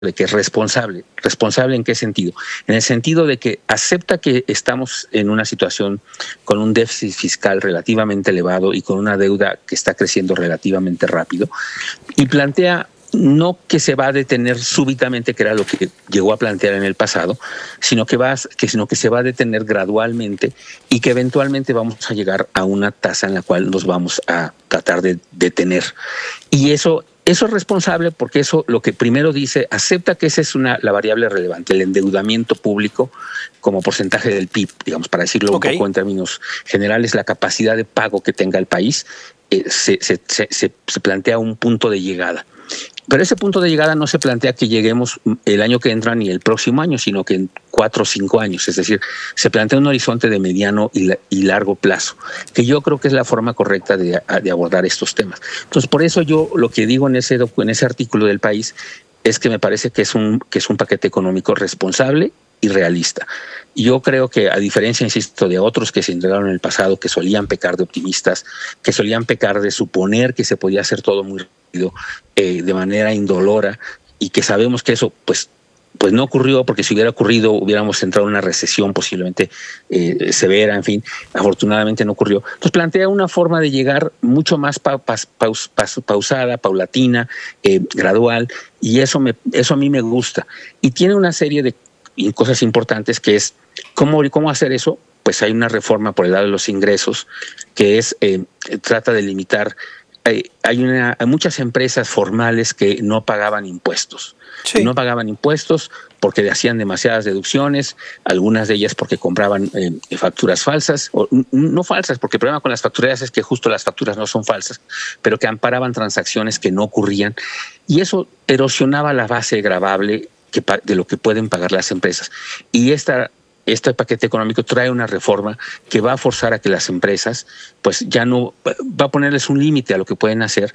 de que es responsable. ¿Responsable en qué sentido? En el sentido de que acepta que estamos en una situación con un déficit fiscal relativamente elevado y con una deuda que está creciendo relativamente rápido, y plantea no que se va a detener súbitamente, que era lo que llegó a plantear en el pasado, sino que se va a detener gradualmente y que eventualmente vamos a llegar a una tasa en la cual nos vamos a tratar de detener. Y eso es responsable porque eso lo que primero dice, acepta que esa es la variable relevante, el endeudamiento público como porcentaje del PIB, digamos, para decirlo un poco en términos generales, la capacidad de pago que tenga el país, se plantea un punto de llegada. Pero ese punto de llegada no se plantea que lleguemos el año que entra ni el próximo año, sino que en 4 o 5 años. Es decir, se plantea un horizonte de mediano y largo plazo, que yo creo que es la forma correcta de abordar estos temas. Entonces, por eso yo lo que digo en ese artículo del País es que me parece que es un paquete económico responsable y realista. Yo creo que, a diferencia, insisto, de otros que se entregaron en el pasado, que solían pecar de optimistas, que solían pecar de suponer que se podía hacer todo muy rápido, de manera indolora, y que sabemos que eso pues no ocurrió, porque si hubiera ocurrido hubiéramos entrado en una recesión posiblemente severa, en fin, afortunadamente no ocurrió. Entonces plantea una forma de llegar mucho más pausada, paulatina, gradual, y eso a mí me gusta. Y tiene una serie de cosas importantes, que es cómo hacer eso. Pues hay una reforma por el lado de los ingresos que trata de limitar. Hay muchas empresas formales que no pagaban impuestos. Sí. No pagaban impuestos porque hacían demasiadas deducciones, algunas de ellas porque compraban facturas falsas, o no falsas, porque el problema con las facturas es que justo las facturas no son falsas, pero que amparaban transacciones que no ocurrían, y eso erosionaba la base gravable de lo que pueden pagar las empresas. Y este paquete económico trae una reforma que va a forzar a que las empresas, pues ya no, va a ponerles un límite a lo que pueden hacer.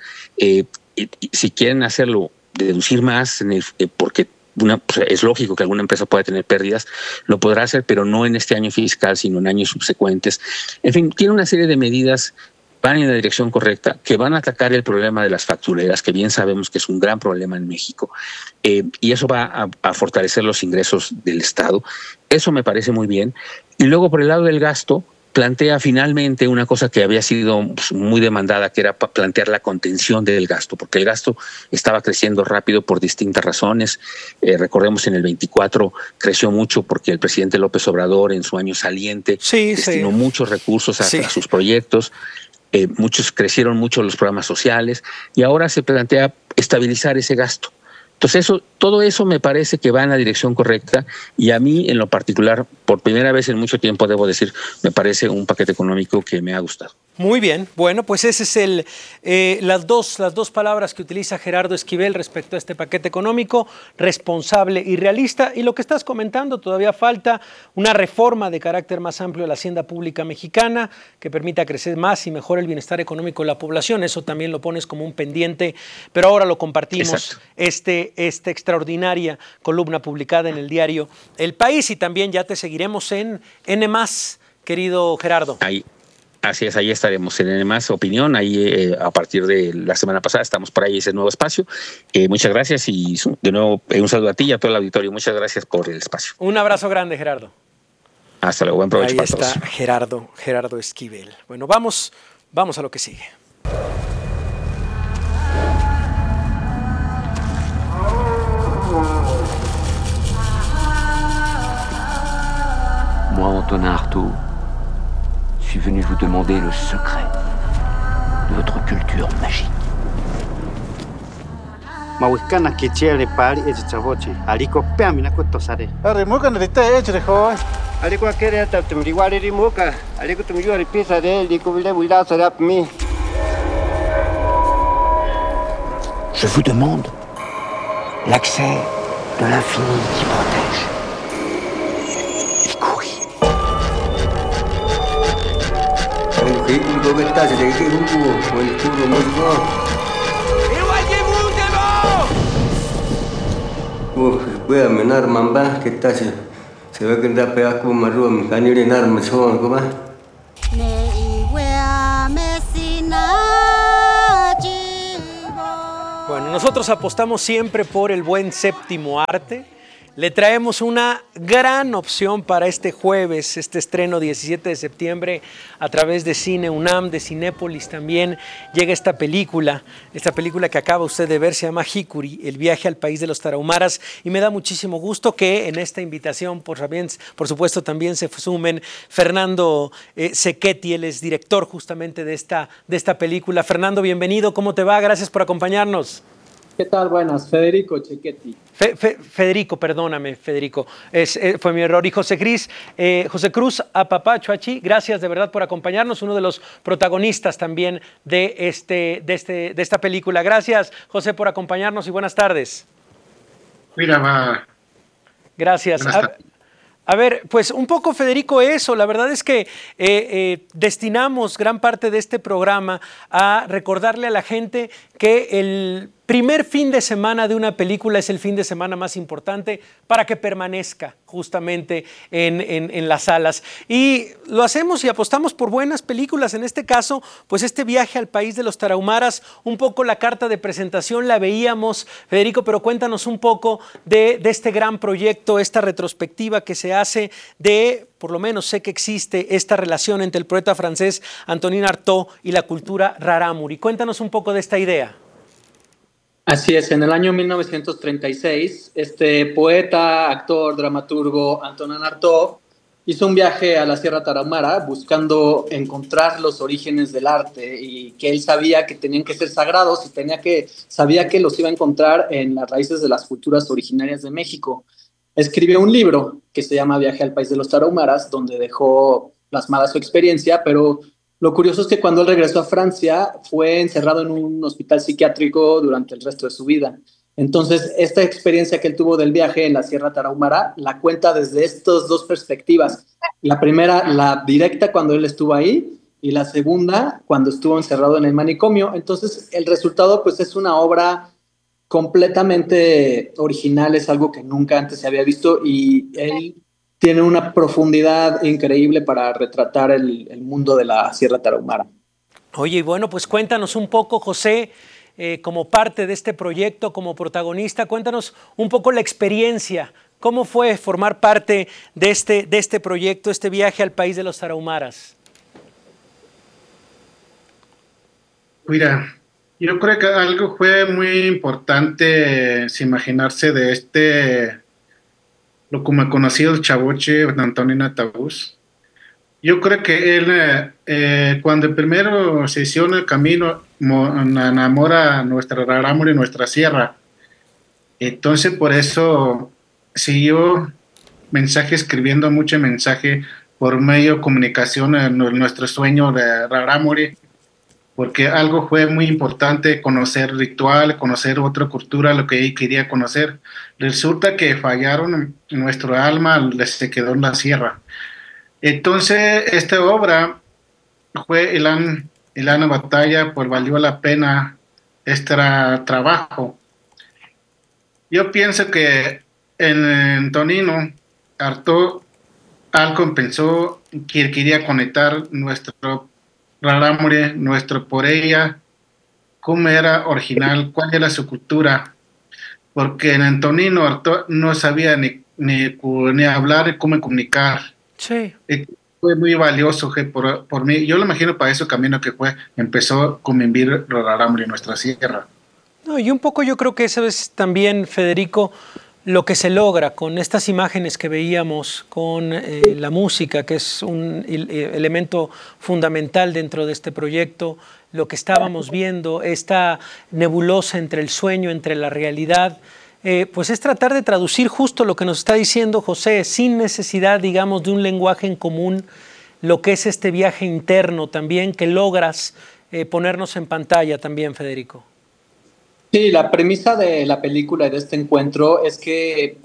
Si quieren hacerlo, deducir más, porque pues es lógico que alguna empresa pueda tener pérdidas, lo podrá hacer, pero no en este año fiscal, sino en años subsecuentes. En fin, tiene una serie de medidas, van en la dirección correcta, que van a atacar el problema de las factureras, que bien sabemos que es un gran problema en México, y eso va a fortalecer los ingresos del Estado. Eso me parece muy bien. Y luego, por el lado del gasto, plantea finalmente una cosa que había sido muy demandada, que era plantear la contención del gasto, porque el gasto estaba creciendo rápido por distintas razones. Recordemos, en el 24 creció mucho porque el presidente López Obrador, en su año saliente, destinó muchos recursos a sus proyectos. Crecieron mucho los programas sociales, y ahora se plantea estabilizar ese gasto. Entonces todo eso me parece que va en la dirección correcta, y a mí en lo particular, por primera vez en mucho tiempo, debo decir, me parece un paquete económico que me ha gustado. Muy bien, bueno, pues ese es las dos palabras que utiliza Gerardo Esquivel respecto a este paquete económico: responsable y realista. Y lo que estás comentando, todavía falta una reforma de carácter más amplio de la hacienda pública mexicana que permita crecer más y mejor el bienestar económico de la población. Eso también lo pones como un pendiente, pero ahora lo compartimos. Esta extraordinaria columna publicada en el diario El País, y también ya te seguiremos en N+, querido Gerardo. Así es, ahí estaremos en N+, Opinión. Ahí a partir de la semana pasada estamos por ahí, ese nuevo espacio. Muchas gracias, y de nuevo un saludo a ti y a todo el auditorio. Muchas gracias por el espacio. Un abrazo grande, Gerardo. Hasta luego, buen provecho para todos. Ahí está Gerardo Esquivel. Bueno, vamos a lo que sigue. Moi, Antonin Artaud, suis venu vous demander le secret de votre culture magique. Mawikana kichele pali echichabochi aliko pea mina kutosare arimuka nilite echre ho aliko akere ata tumriwali rimuka aliko tumjua pisa de liko vile wila sarap mi. Je vous demande l'accès de l'infini qui protège. Voy a menar mamba, ¿qué tal? Se ve que anda pegado como marrón, mi canil en armas, ¿cómo va? Bueno, Bueno, nosotros apostamos siempre por el buen séptimo arte. Le traemos una gran opción para este jueves, este estreno 17 de septiembre a través de Cine UNAM, de Cinépolis también llega esta película que acaba usted de ver, se llama Hikuri, el viaje al país de los tarahumaras, y me da muchísimo gusto que en esta invitación, por supuesto, también se sumen Fernando Cechetti, él es director justamente de esta película. Fernando, bienvenido, ¿cómo te va? Gracias por acompañarnos. ¿Qué tal? Buenas, Federico Cechetti. Federico, perdóname, Federico, fue mi error. Y José Cruz Apapachuachi, gracias de verdad por acompañarnos, uno de los protagonistas también de esta película. Gracias, José, por acompañarnos y buenas tardes. Mira, va. Gracias. A ver, pues un poco, Federico, eso. La verdad es que destinamos gran parte de este programa a recordarle a la gente que el primer fin de semana de una película es el fin de semana más importante para que permanezca justamente en las salas. Y lo hacemos y apostamos por buenas películas. En este caso, pues este viaje al país de los tarahumaras, un poco la carta de presentación la veíamos, Federico, pero cuéntanos un poco de este gran proyecto, esta retrospectiva que se hace de, por lo menos sé que existe esta relación entre el poeta francés Antonin Artaud y la cultura rarámuri. Cuéntanos un poco de esta idea. Así es, en el año 1936, este poeta, actor, dramaturgo Antonin Artaud hizo un viaje a la Sierra Tarahumara buscando encontrar los orígenes del arte y que él sabía que tenían que ser sagrados y sabía que los iba a encontrar en las raíces de las culturas originarias de México. Escribió un libro que se llama Viaje al país de los tarahumaras, donde dejó plasmada su experiencia, pero lo curioso es que cuando él regresó a Francia fue encerrado en un hospital psiquiátrico durante el resto de su vida. Entonces, esta experiencia que él tuvo del viaje en la Sierra Tarahumara la cuenta desde estas dos perspectivas. La primera, la directa cuando él estuvo ahí, y la segunda, cuando estuvo encerrado en el manicomio. Entonces, el resultado pues es una obra completamente original, es algo que nunca antes se había visto y él tiene una profundidad increíble para retratar el mundo de la Sierra Tarahumara. Oye, y bueno, pues cuéntanos un poco, José, como parte de este proyecto, como protagonista, cuéntanos un poco la experiencia. ¿Cómo fue formar parte de este proyecto, este viaje al país de los tarahumaras? Mira, yo creo que algo fue muy importante imaginarse de lo como conocido el chavoche Antonin Artaud. Yo creo que él, cuando primero se hizo el camino, enamora nuestra rarámuri, nuestra sierra. Entonces, por eso siguió escribiendo mucho mensaje por medio de comunicación en nuestro sueño de rarámuri, porque algo fue muy importante, conocer ritual, conocer otra cultura, lo que él quería conocer. Resulta que fallaron, nuestro alma se quedó en la sierra. Entonces, esta obra fue el año batalla, pues valió la pena este trabajo. Yo pienso que en Tonino, Artaud algo pensó que quería conectar nuestro rarámuri, nuestro por ella, cómo era original, cuál era su cultura, porque en Antonino Artaud no sabía ni hablar y cómo comunicar. Sí. Fue muy valioso que por mí, yo lo imagino para ese camino que empezó a convivir rarámuri en nuestra sierra. No, y un poco yo creo que eso es también, Federico, lo que se logra con estas imágenes que veíamos, con la música, que es un elemento fundamental dentro de este proyecto, lo que estábamos viendo, esta nebulosa entre el sueño, entre la realidad, pues es tratar de traducir justo lo que nos está diciendo José, sin necesidad, digamos, de un lenguaje en común, lo que es este viaje interno también, que logras ponernos en pantalla también, Federico. Sí, la premisa de la película y de este encuentro es que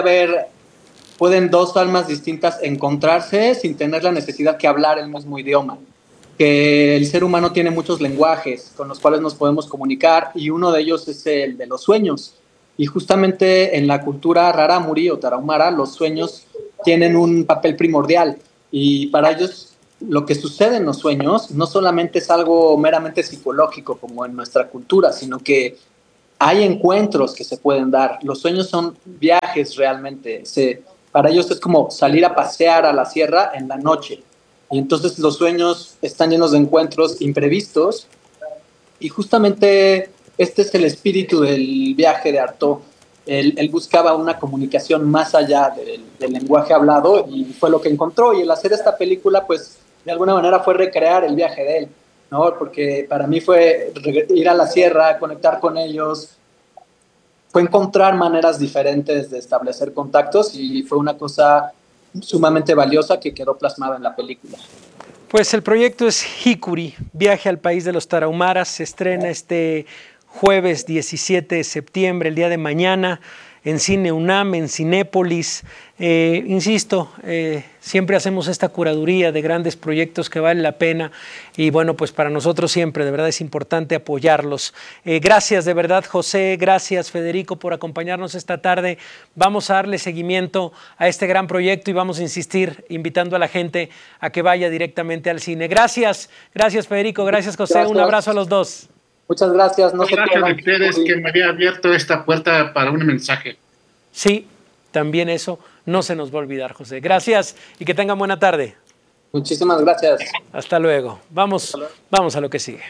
pueden dos almas distintas encontrarse sin tener la necesidad que hablar el mismo idioma. Que el ser humano tiene muchos lenguajes con los cuales nos podemos comunicar y uno de ellos es el de los sueños. Y justamente en la cultura rarámuri o tarahumara los sueños tienen un papel primordial y para ellos lo que sucede en los sueños no solamente es algo meramente psicológico como en nuestra cultura, sino que hay encuentros que se pueden dar. Los sueños son viajes realmente. Para ellos es como salir a pasear a la sierra en la noche. Y entonces los sueños están llenos de encuentros imprevistos. Y justamente este es el espíritu del viaje de Artaud. Él buscaba una comunicación más allá del lenguaje hablado y fue lo que encontró. Y el hacer esta película, pues, de alguna manera fue recrear el viaje de él, ¿no? Porque para mí fue ir a la sierra, conectar con ellos, fue encontrar maneras diferentes de establecer contactos y fue una cosa sumamente valiosa que quedó plasmada en la película. Pues el proyecto es Hikuri, Viaje al País de los Tarahumaras. Se estrena este jueves 17 de septiembre, el día de mañana, en Cine UNAM, en Cinépolis. Insisto, siempre hacemos esta curaduría de grandes proyectos que valen la pena y bueno, pues para nosotros siempre de verdad es importante apoyarlos. Gracias de verdad, José, gracias Federico por acompañarnos esta tarde. Vamos a darle seguimiento a este gran proyecto y vamos a insistir invitando a la gente a que vaya directamente al cine. Gracias Federico, gracias José, gracias. Un abrazo a los dos. Muchas gracias. Gracias a ustedes que me había abierto esta puerta para un mensaje. Sí, también eso no se nos va a olvidar, José. Gracias y que tengan buena tarde. Muchísimas gracias. Hasta luego. Vamos a lo que sigue.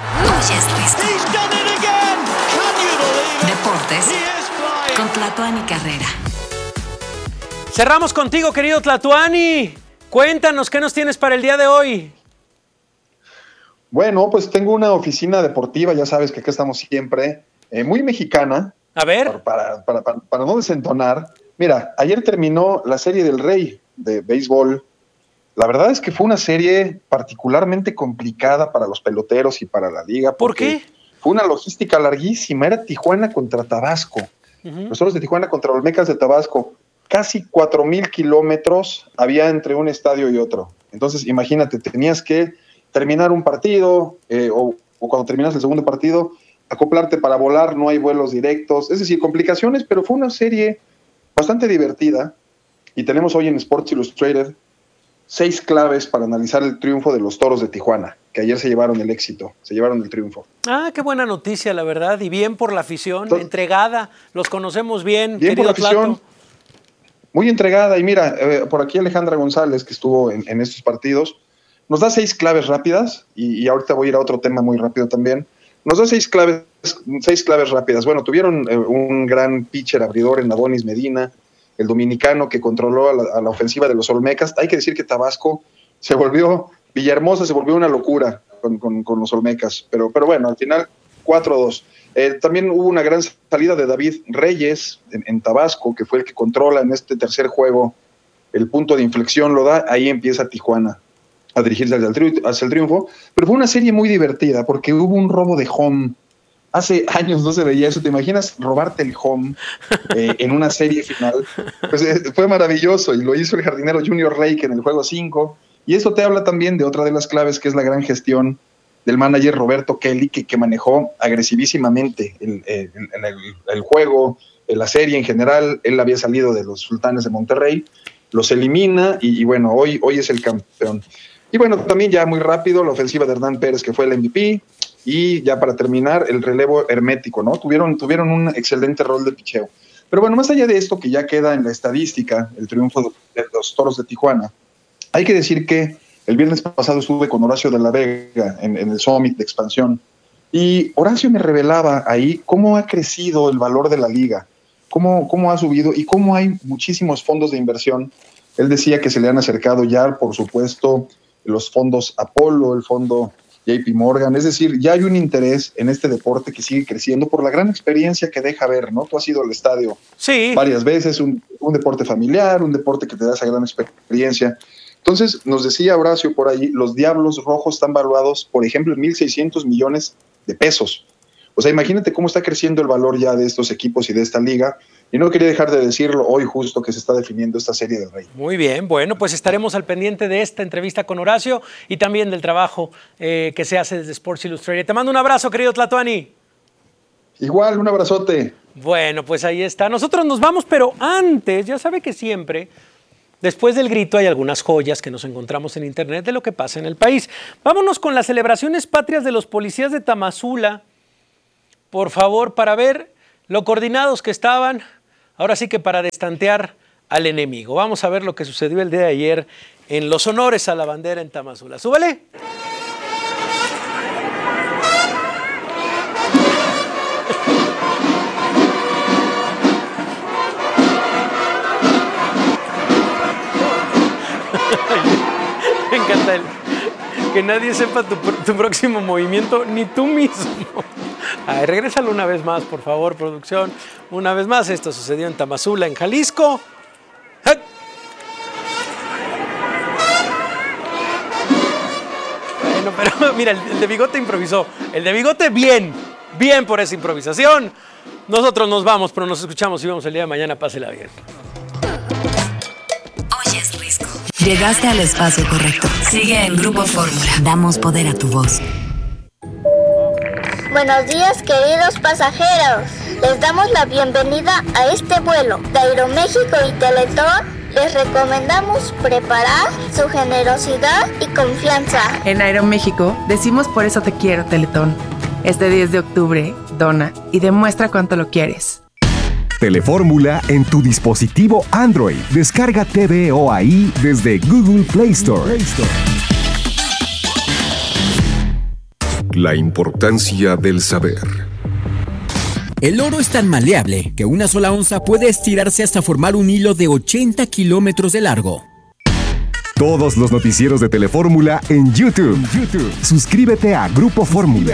Deportes con Tlatuani Carrera. Cerramos contigo, querido Tlatuani. Cuéntanos, ¿qué nos tienes para el día de hoy? Bueno, pues tengo una oficina deportiva, ya sabes que acá estamos siempre, muy mexicana. A ver. Para no desentonar. Mira, ayer terminó la Serie del Rey de béisbol. La verdad es que fue una serie particularmente complicada para los peloteros y para la liga. ¿Por qué? Fue una logística larguísima. Era Tijuana contra Tabasco. Los Oros de Tijuana contra Olmecas de Tabasco. Casi 4,000 kilómetros había entre un estadio y otro. Entonces, imagínate, tenías que terminar un partido o cuando terminas el segundo partido, acoplarte para volar, no hay vuelos directos, es decir, complicaciones, pero fue una serie bastante divertida y tenemos hoy en Sports Illustrated 6 claves para analizar el triunfo de los Toros de Tijuana, que ayer se llevaron el éxito, se llevaron el triunfo. Ah, qué buena noticia, la verdad, y bien por la afición, entregada, los conocemos bien, bien querido por la afición, Tlato. Muy entregada, y mira, por aquí Alejandra González, que estuvo en estos partidos, nos da 6 claves rápidas, y ahorita voy a ir a otro tema muy rápido también. Nos da 6 claves rápidas. Bueno, tuvieron un gran pitcher abridor en Adonis Medina, el dominicano que controló a la ofensiva de los Olmecas. Hay que decir que Tabasco Villahermosa se volvió una locura con los Olmecas, pero bueno, al final 4-2. También hubo una gran salida de David Reyes en Tabasco, que fue el que controla en este tercer juego. El punto de inflexión lo da, ahí empieza Tijuana a dirigirse hacia el triunfo, pero fue una serie muy divertida porque hubo un robo de home. Hace años no se veía eso. ¿Te imaginas robarte el home en una serie final? Pues fue maravilloso y lo hizo el jardinero Junior Rake en el juego 5. Y eso te habla también de otra de las claves, que es la gran gestión del manager Roberto Kelly, que manejó agresivísimamente el juego, la serie en general. Él había salido de los Sultanes de Monterrey, los elimina y bueno, hoy es el campeón. Y bueno, también ya muy rápido, la ofensiva de Hernán Pérez, que fue el MVP, y ya para terminar, el relevo hermético, ¿no? Tuvieron un excelente rol de picheo. Pero bueno, más allá de esto, que ya queda en la estadística, el triunfo de los Toros de Tijuana, hay que decir que el viernes pasado estuve con Horacio de la Vega en el Summit de Expansión, y Horacio me revelaba ahí cómo ha crecido el valor de la liga, cómo ha subido y cómo hay muchísimos fondos de inversión. Él decía que se le han acercado ya, por supuesto, los fondos Apolo, el fondo JP Morgan, es decir, ya hay un interés en este deporte que sigue creciendo por la gran experiencia que deja ver, ¿no? Tú has ido al estadio varias veces, un deporte familiar, un deporte que te da esa gran experiencia. Entonces, nos decía Horacio por ahí, los Diablos Rojos están valuados, por ejemplo, en 1,600 millones de pesos. O sea, imagínate cómo está creciendo el valor ya de estos equipos y de esta liga. Y no quería dejar de decirlo hoy justo que se está definiendo esta Serie del Rey. Muy bien, bueno, pues estaremos al pendiente de esta entrevista con Horacio y también del trabajo que se hace desde Sports Illustrated. Te mando un abrazo, querido Tlatuani. Igual, un abrazote. Bueno, pues ahí está. Nosotros nos vamos, pero antes, ya sabe que siempre, después del grito, hay algunas joyas que nos encontramos en internet de lo que pasa en el país. Vámonos con las celebraciones patrias de los policías de Tamazula. por favor, para ver lo coordinados que estaban, ahora sí que para destantear al enemigo. Vamos a ver lo que sucedió el día de ayer en los honores a la bandera en Tamazula. ¡Súbale! Me encanta que nadie sepa tu próximo movimiento, ni tú mismo. Ay, regrésalo una vez más, por favor, producción. Una vez más, esto sucedió en Tamazula, en Jalisco. Bueno, pero mira, el de Bigote improvisó. El de Bigote, bien por esa improvisación. Nosotros nos vamos, pero nos escuchamos y vemos el día de mañana. Pásela bien. Oyes Risco. Llegaste al espacio correcto. Sigue en Grupo Fórmula. Damos poder a tu voz. Buenos días, queridos pasajeros. Les damos la bienvenida a este vuelo de Aeroméxico y Teletón. Les recomendamos preparar su generosidad y confianza. En Aeroméxico decimos por eso te quiero, Teletón. Este 10 de octubre, dona y demuestra cuánto lo quieres. Telefórmula en tu dispositivo Android. Descarga TVO ahí desde Google Play Store. La importancia del saber. El oro es tan maleable que una sola onza puede estirarse hasta formar un hilo de 80 kilómetros de largo. Todos los noticieros de Telefórmula en YouTube. Suscríbete a Grupo Fórmula.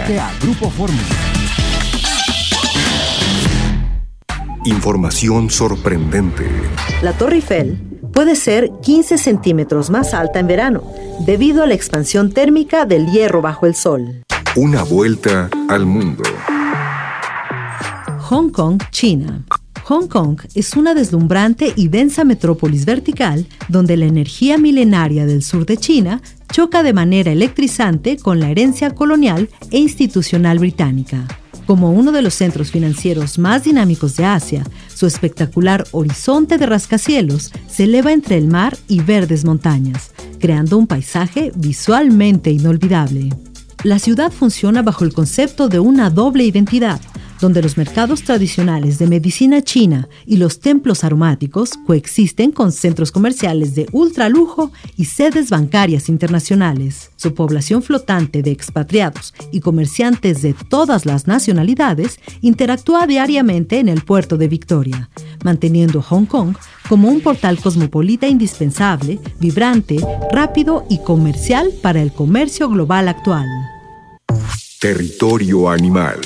Información sorprendente. La Torre Eiffel puede ser 15 centímetros más alta en verano, debido a la expansión térmica del hierro bajo el sol. Una vuelta al mundo. Hong Kong, China. Hong Kong es una deslumbrante y densa metrópolis vertical donde la energía milenaria del sur de China choca de manera electrizante con la herencia colonial e institucional británica. Como uno de los centros financieros más dinámicos de Asia, su espectacular horizonte de rascacielos se eleva entre el mar y verdes montañas, creando un paisaje visualmente inolvidable. La ciudad funciona bajo el concepto de una doble identidad, donde los mercados tradicionales de medicina china y los templos aromáticos coexisten con centros comerciales de ultralujo y sedes bancarias internacionales. Su población flotante de expatriados y comerciantes de todas las nacionalidades interactúa diariamente en el puerto de Victoria, manteniendo Hong Kong como un portal cosmopolita indispensable, vibrante, rápido y comercial para el comercio global actual. Territorio animal.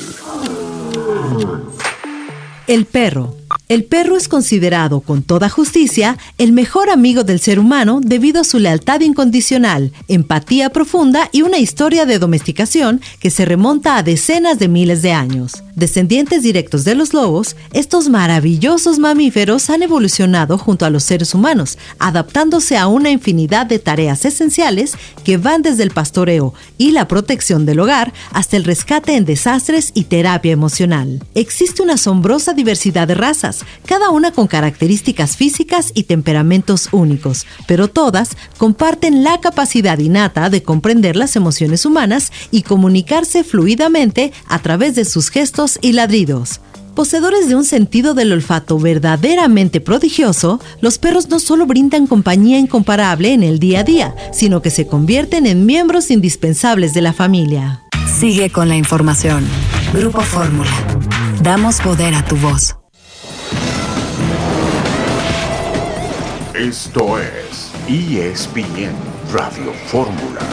El perro. El perro es considerado con toda justicia el mejor amigo del ser humano debido a su lealtad incondicional, empatía profunda y una historia de domesticación que se remonta a decenas de miles de años. Descendientes directos de los lobos, estos maravillosos mamíferos han evolucionado junto a los seres humanos, adaptándose a una infinidad de tareas esenciales que van desde el pastoreo y la protección del hogar hasta el rescate en desastres y terapia emocional. Existe una asombrosa diversidad de razas, cada una con características físicas y temperamentos únicos, pero todas comparten la capacidad innata de comprender las emociones humanas y comunicarse fluidamente a través de sus gestos y ladridos. Poseedores de un sentido del olfato verdaderamente prodigioso, los perros no solo brindan compañía incomparable en el día a día, sino que se convierten en miembros indispensables de la familia. Sigue con la información. Grupo Fórmula. Damos poder a tu voz. Esto es ESPN Radio Fórmula.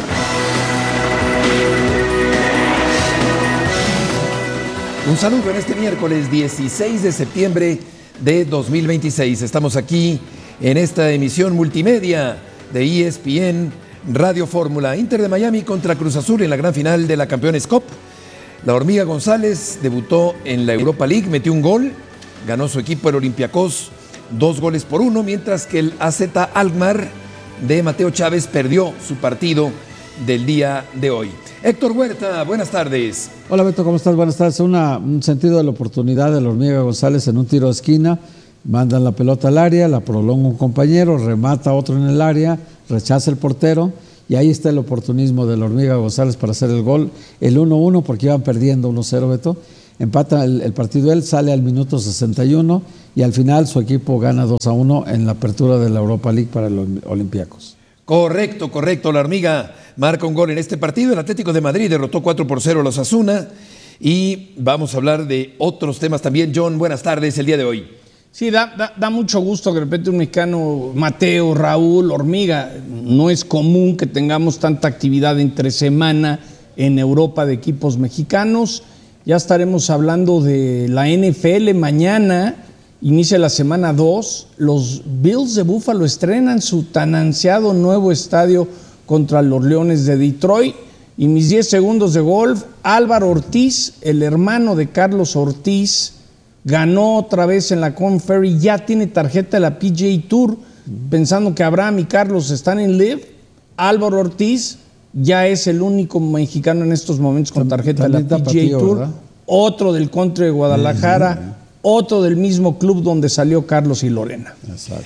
Un saludo en este miércoles 16 de septiembre de 2026. Estamos aquí en esta emisión multimedia de ESPN Radio Fórmula. Inter de Miami contra Cruz Azul en la gran final de la Campeones Cup. La Hormiga González debutó en la Europa League, metió un gol, ganó su equipo el Olympiacos 2-1, mientras que el AZ Alkmaar de Mateo Chávez perdió su partido del día de hoy. Héctor Huerta, buenas tardes. Hola Beto, ¿cómo estás? Buenas tardes. Un sentido de la oportunidad de la Hormiga González en un tiro de esquina. Mandan la pelota al área, la prolonga un compañero, remata otro en el área, rechaza el portero y ahí está el oportunismo de la Hormiga González para hacer el gol, el 1-1 porque iban perdiendo 1-0, Beto. empata el partido él, sale al minuto 61 y al final su equipo gana 2-1 en la apertura de la Europa League para los Olympiacos. Correcto. La Hormiga marca un gol en este partido. El Atlético de Madrid derrotó 4-0 a los Osasuna. Y vamos a hablar de otros temas también. John, buenas tardes el día de hoy. Sí, da mucho gusto que de repente un mexicano, Mateo, Raúl, Hormiga, no es común que tengamos tanta actividad entre semana en Europa de equipos mexicanos. Ya estaremos hablando de la NFL mañana, inicia la semana 2. Los Bills de Buffalo estrenan su tan ansiado nuevo estadio contra los Leones de Detroit. Y mis 10 segundos de golf, Álvaro Ortiz, el hermano de Carlos Ortiz, ganó otra vez en la Korn Ferry, ya tiene tarjeta de la PGA Tour, pensando que Abraham y Carlos están en LIV. Álvaro Ortiz ya es el único mexicano en estos momentos con tarjeta de la PGA Tour, ¿verdad? Otro del Country de Guadalajara, otro del mismo club donde salió Carlos y Lorena. Exacto.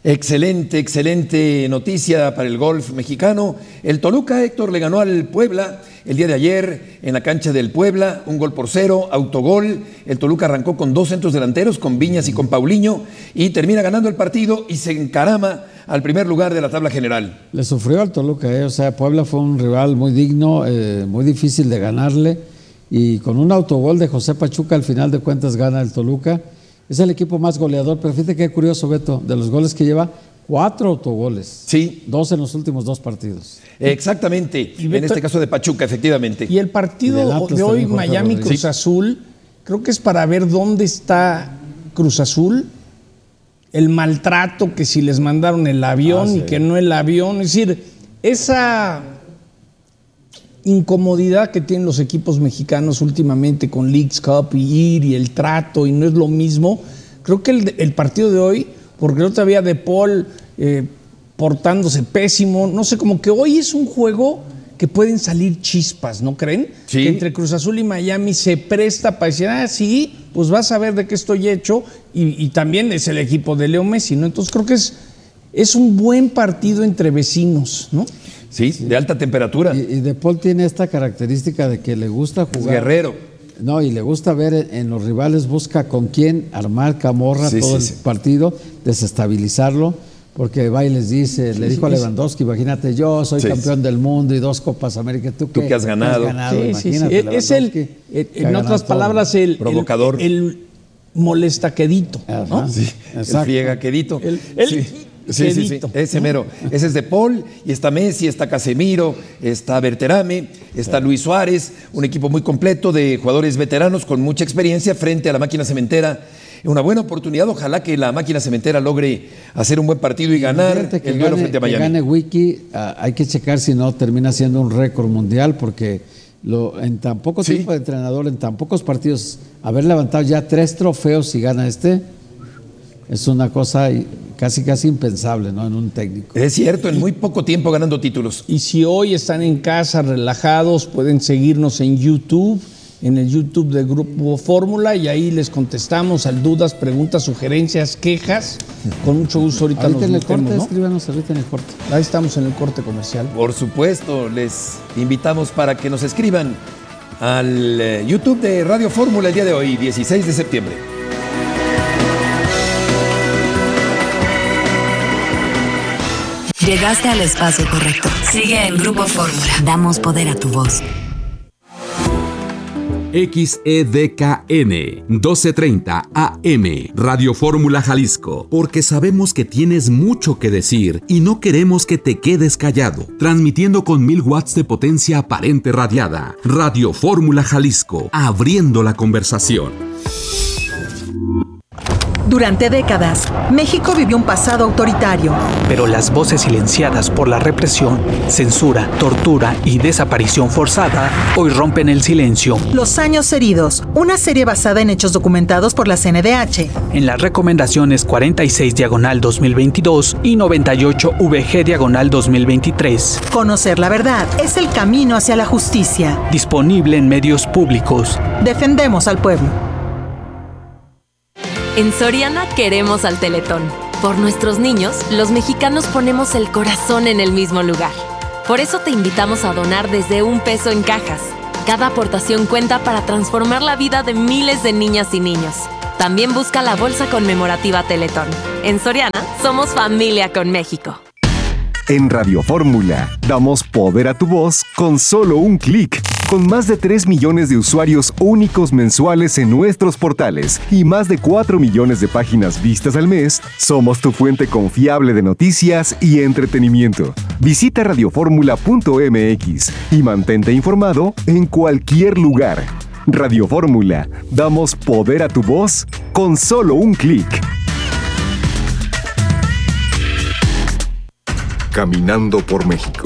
Excelente noticia para el golf mexicano. El Toluca, Héctor, le ganó al Puebla el día de ayer en la cancha del Puebla, 1-0, autogol. El Toluca arrancó con 2 centros delanteros, con Viñas y con Paulinho, y termina ganando el partido y se encarama al primer lugar de la tabla general. Le sufrió al Toluca, o sea, Puebla fue un rival muy digno, muy difícil de ganarle, y con un autogol de José Pachuca al final de cuentas gana el Toluca. Es el equipo más goleador, pero fíjate qué curioso, Beto, de los goles que lleva, 4 autogoles. Sí. 2 en los últimos 2 partidos. Exactamente, y en este caso de Pachuca, efectivamente. Y el partido de hoy, Miami-Cruz Azul, creo que es para ver dónde está Cruz Azul, el maltrato, que si les mandaron el avión y que no el avión, es decir, esa incomodidad que tienen los equipos mexicanos últimamente con Leagues Cup y ir y el trato y no es lo mismo. Creo que el partido de hoy, porque no había De Paul portándose pésimo, no sé, como que hoy es un juego que pueden salir chispas, ¿no creen? Sí. Que entre Cruz Azul y Miami se presta para decir, sí, pues vas a ver de qué estoy hecho, y también es el equipo de Leo Messi, ¿no? Entonces creo que es un buen partido entre vecinos, ¿no? Sí, de alta temperatura. Y De Paul tiene esta característica de que le gusta jugar. Es guerrero. No, y le gusta ver en los rivales, busca con quién armar camorra todo el partido, desestabilizarlo, porque va y les dice, le dijo a Lewandowski, imagínate, yo soy campeón del mundo y 2 Copas América, ¿tú qué has ganado? Imagínate, es en otras palabras, el provocador. El molestaquedito, ¿no? Sí, el friegaquedito. Sí, ese mero. Ese es De Paul, y está Messi, está Casemiro, está Berterame, está Luis Suárez, un equipo muy completo de jugadores veteranos con mucha experiencia frente a la Máquina Cementera. Una buena oportunidad, ojalá que la Máquina Cementera logre hacer un buen partido y ganar el duelo frente a Miami. Que gane Wiki, hay que checar si no termina siendo un récord mundial, porque en tan poco tiempo de entrenador, en tan pocos partidos, haber levantado ya 3 trofeos y gana es una cosa casi impensable, ¿no? En un técnico. Es cierto, en muy poco tiempo ganando títulos. Y si hoy están en casa relajados, pueden seguirnos en YouTube, en el YouTube de Grupo Fórmula, y ahí les contestamos a dudas, preguntas, sugerencias, quejas. Con mucho gusto ahorita nos en el metemos, corte, ¿no? escríbanos ahorita en el corte. Ahí estamos en el corte comercial. Por supuesto, les invitamos para que nos escriban al YouTube de Radio Fórmula el día de hoy, 16 de septiembre. Llegaste al espacio correcto. Sigue en Grupo Fórmula. Damos poder a tu voz. XEDKN 1230 AM Radio Fórmula Jalisco, porque sabemos que tienes mucho que decir y no queremos que te quedes callado. Transmitiendo con 1000 watts de potencia aparente radiada. Radio Fórmula Jalisco, abriendo la conversación. Durante décadas, México vivió un pasado autoritario. Pero las voces silenciadas por la represión, censura, tortura y desaparición forzada hoy rompen el silencio. Los años heridos, una serie basada en hechos documentados por la CNDH. En las recomendaciones 46/2022 y 98/VG/2023. Conocer la verdad es el camino hacia la justicia. Disponible en medios públicos. Defendemos al pueblo. En Soriana queremos al Teletón. Por nuestros niños, los mexicanos ponemos el corazón en el mismo lugar. Por eso te invitamos a donar desde $1 en cajas. Cada aportación cuenta para transformar la vida de miles de niñas y niños. También busca la bolsa conmemorativa Teletón. En Soriana, somos familia con México. En Radio Fórmula, damos poder a tu voz con solo un clic. Con más de 3 millones de usuarios únicos mensuales en nuestros portales y más de 4 millones de páginas vistas al mes, somos tu fuente confiable de noticias y entretenimiento. Visita radioformula.mx y mantente informado en cualquier lugar. Radio Fórmula, damos poder a tu voz con solo un clic. Caminando por México.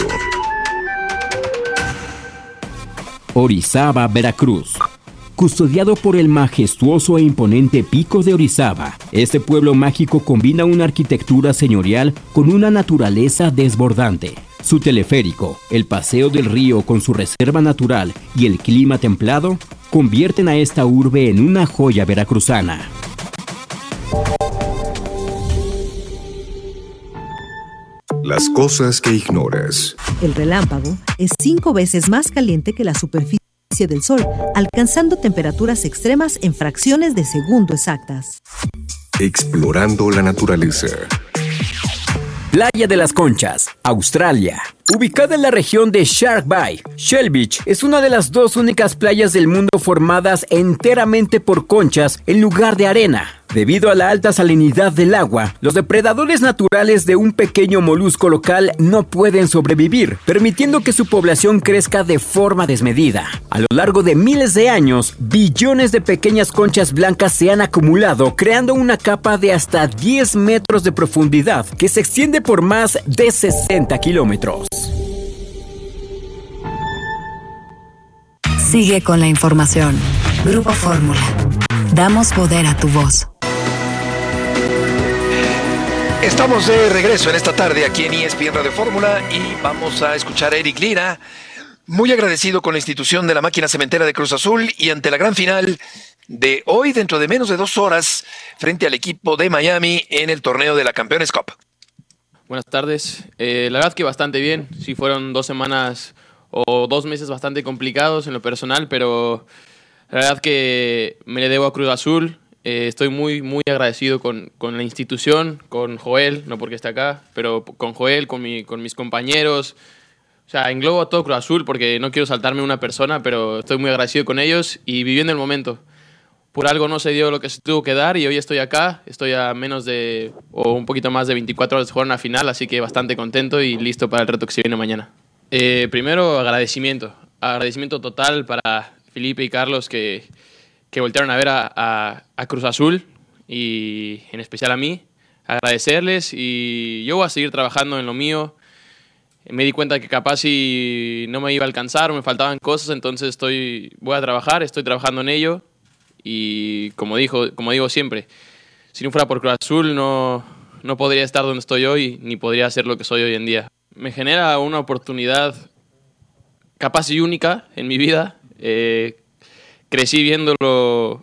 Orizaba, Veracruz. Custodiado por el majestuoso e imponente Pico de Orizaba, este pueblo mágico combina una arquitectura señorial con una naturaleza desbordante. Su teleférico, el paseo del río con su reserva natural y el clima templado convierten a esta urbe en una joya veracruzana. Las cosas que ignoras. El relámpago es 5 veces más caliente que la superficie del Sol, alcanzando temperaturas extremas en fracciones de segundo exactas. Explorando la naturaleza. Playa de las Conchas, Australia. Ubicada en la región de Shark Bay, Shell Beach es una de las 2 únicas playas del mundo formadas enteramente por conchas en lugar de arena. Debido a la alta salinidad del agua, los depredadores naturales de un pequeño molusco local no pueden sobrevivir, permitiendo que su población crezca de forma desmedida. A lo largo de miles de años, billones de pequeñas conchas blancas se han acumulado, creando una capa de hasta 10 metros de profundidad que se extiende por más de 60 kilómetros. Sigue con la información. Grupo Fórmula. Damos poder a tu voz. Estamos de regreso en esta tarde aquí en ESPN Radio Fórmula y vamos a escuchar a Eric Lira, muy agradecido con la institución de la máquina cementera de Cruz Azul y ante la gran final de hoy, dentro de menos de 2 horas, frente al equipo de Miami en el torneo de la Campeones Cup. Buenas tardes. La verdad que bastante bien. Sí, fueron 2 semanas o 2 meses bastante complicados en lo personal, pero la verdad que me le debo a Cruz Azul. Estoy muy agradecido con la institución, con Joel, no porque esté acá, pero con Joel, con mis compañeros. O sea, englobo a todo Cruz Azul porque no quiero saltarme una persona, pero estoy muy agradecido con ellos y viviendo el momento. Por algo no se dio lo que se tuvo que dar y hoy estoy acá. Estoy a menos de, o un poquito más de 24 horas de jugar una final, así que bastante contento y listo para el reto que se viene mañana. Primero, agradecimiento total para Felipe y Carlos que voltearon a ver a Cruz Azul y en especial a mí, agradecerles y yo voy a seguir trabajando en lo mío. Me di cuenta que capaz si no me iba a alcanzar o me faltaban cosas, entonces estoy trabajando en ello y como digo siempre, si no fuera por Cruz Azul no podría estar donde estoy hoy ni podría ser lo que soy hoy en día. Me genera una oportunidad capaz y única en mi vida. Crecí viéndolo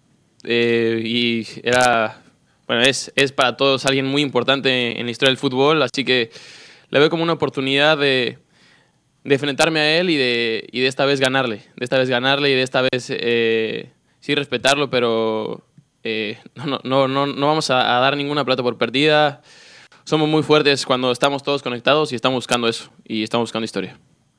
y es para todos alguien muy importante en la historia del fútbol, así que le veo como una oportunidad de enfrentarme a él y de esta vez ganarle, y de esta vez sí respetarlo, pero no vamos a dar ninguna pelota por perdida. Somos muy fuertes cuando estamos todos conectados y estamos buscando eso, y estamos buscando historia.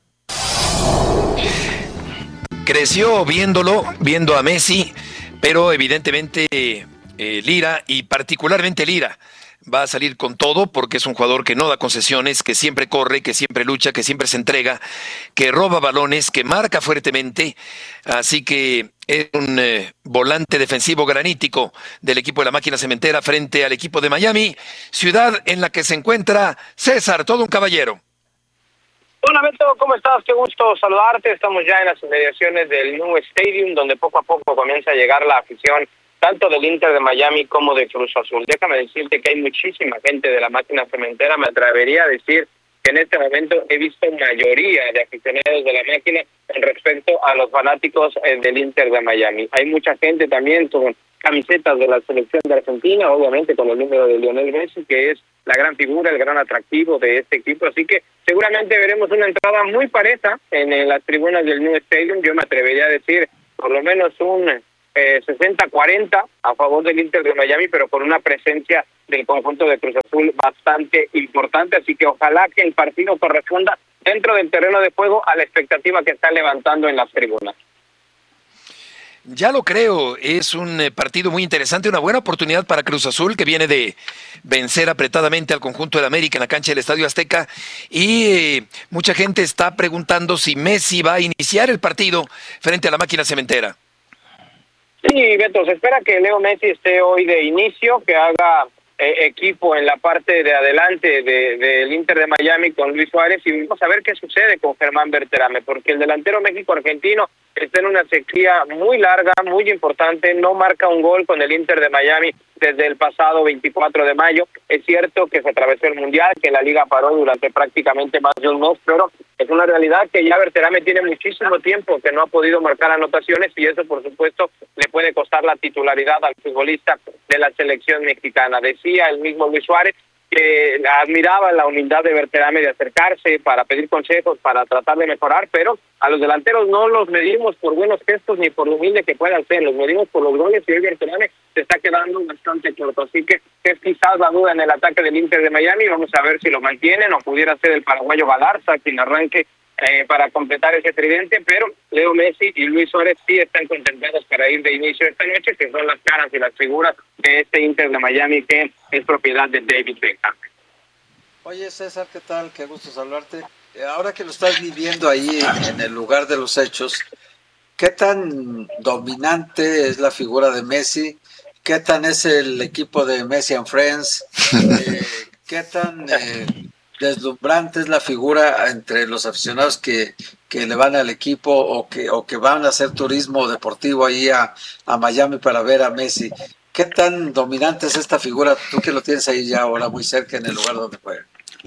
Creció viendo a Messi, pero evidentemente Lira, y particularmente Lira, va a salir con todo porque es un jugador que no da concesiones, que siempre corre, que siempre lucha, que siempre se entrega, que roba balones, que marca fuertemente, así que es un volante defensivo granítico del equipo de la máquina cementera frente al equipo de Miami, ciudad en la que se encuentra César, todo un caballero. Hola Beto, ¿cómo estás? Qué gusto saludarte. Estamos ya en las inmediaciones del New Stadium, donde poco a poco comienza a llegar la afición, tanto del Inter de Miami como de Cruz Azul. Déjame decirte que hay muchísima gente de la máquina cementera. Me atrevería a decir que en este momento he visto mayoría de aficionados de la máquina en respecto a los fanáticos del Inter de Miami. Hay mucha gente también con camisetas de la selección de Argentina, obviamente con el número de Lionel Messi, que es la gran figura, el gran atractivo de este equipo, así que seguramente veremos una entrada muy pareja en las tribunas del New Stadium. Yo me atrevería a decir por lo menos un 60-40 a favor del Inter de Miami, pero con una presencia del conjunto de Cruz Azul bastante importante, así que ojalá que el partido corresponda dentro del terreno de juego a la expectativa que están levantando en las tribunas. Ya lo creo, es un partido muy interesante, una buena oportunidad para Cruz Azul, que viene de vencer apretadamente al conjunto del América en la cancha del Estadio Azteca, y mucha gente está preguntando si Messi va a iniciar el partido frente a la máquina cementera. Sí, Beto, se espera que Leo Messi esté hoy de inicio, que haga equipo en la parte de adelante del Inter de Miami con Luis Suárez, y vamos a ver qué sucede con Germán Berterame, porque el delantero México-argentino está en una sequía muy larga, muy importante, no marca un gol con el Inter de Miami desde el pasado 24 de mayo. Es cierto que se atravesó el Mundial, que la Liga paró durante prácticamente más de un mes, pero es una realidad que ya Berterame tiene muchísimo tiempo que no ha podido marcar anotaciones, y eso por supuesto le puede costar la titularidad al futbolista de la selección mexicana. Decía el mismo Luis Suárez que admiraba la humildad de Berterame de acercarse para pedir consejos, para tratar de mejorar, pero a los delanteros no los medimos por buenos gestos ni por lo humilde que puedan ser, los medimos por los goles, y hoy Berterame se está quedando bastante corto, así que es quizás la duda en el ataque del Inter de Miami. Vamos a ver si lo mantienen, o pudiera ser el paraguayo Galarza quien arranque para completar ese tridente, pero Leo Messi y Luis Suárez sí están contemplados para ir de inicio esta noche, que son las caras y las figuras de este Inter de Miami, que es propiedad de David Beckham. Oye, César, ¿qué tal? Qué gusto saludarte. Ahora que lo estás viviendo ahí en el lugar de los hechos, ¿qué tan dominante es la figura de Messi? ¿Qué tan es el equipo de Messi and Friends? ¿Qué tan deslumbrante es la figura entre los aficionados que le van al equipo o que van a hacer turismo deportivo ahí a Miami para ver a Messi? ¿Qué tan dominante es esta figura? Tú que lo tienes ahí ya ahora muy cerca en el lugar donde juega.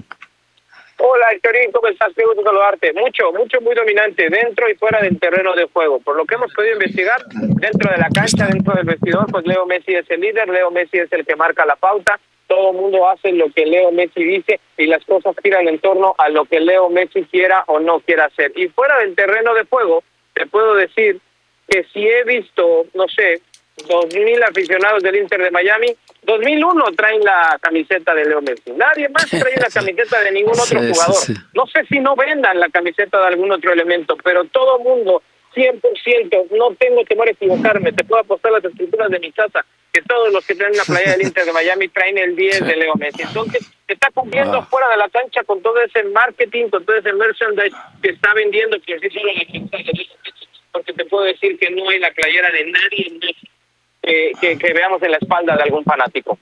Hola, Héctorín, ¿cómo estás? Qué gusto saludarte. Mucho, muy dominante dentro y fuera del terreno de juego. Por lo que hemos podido investigar, dentro de la cancha, dentro del vestidor, pues Leo Messi es el líder, Leo Messi es el que marca la pauta. Todo el mundo hace lo que Leo Messi dice y las cosas giran en torno a lo que Leo Messi quiera o no quiera hacer. Y fuera del terreno de juego, te puedo decir que si he visto, no sé, 2,000 aficionados del Inter de Miami, 2,001 traen la camiseta de Leo Messi. Nadie más trae la camiseta de ningún otro jugador. No sé si no vendan la camiseta de algún otro elemento, pero todo mundo, 100%, no tengo temor a equivocarme, te puedo apostar las escrituras de mi casa, que todos los que traen la playa del Inter de Miami traen el 10 de Leo Messi. Entonces, se está cumpliendo fuera de la cancha con todo ese marketing, con todo ese merchandise que está vendiendo, que sí solo la gente, porque te puedo decir que no hay la playera de nadie en México que veamos en la espalda de algún fanático.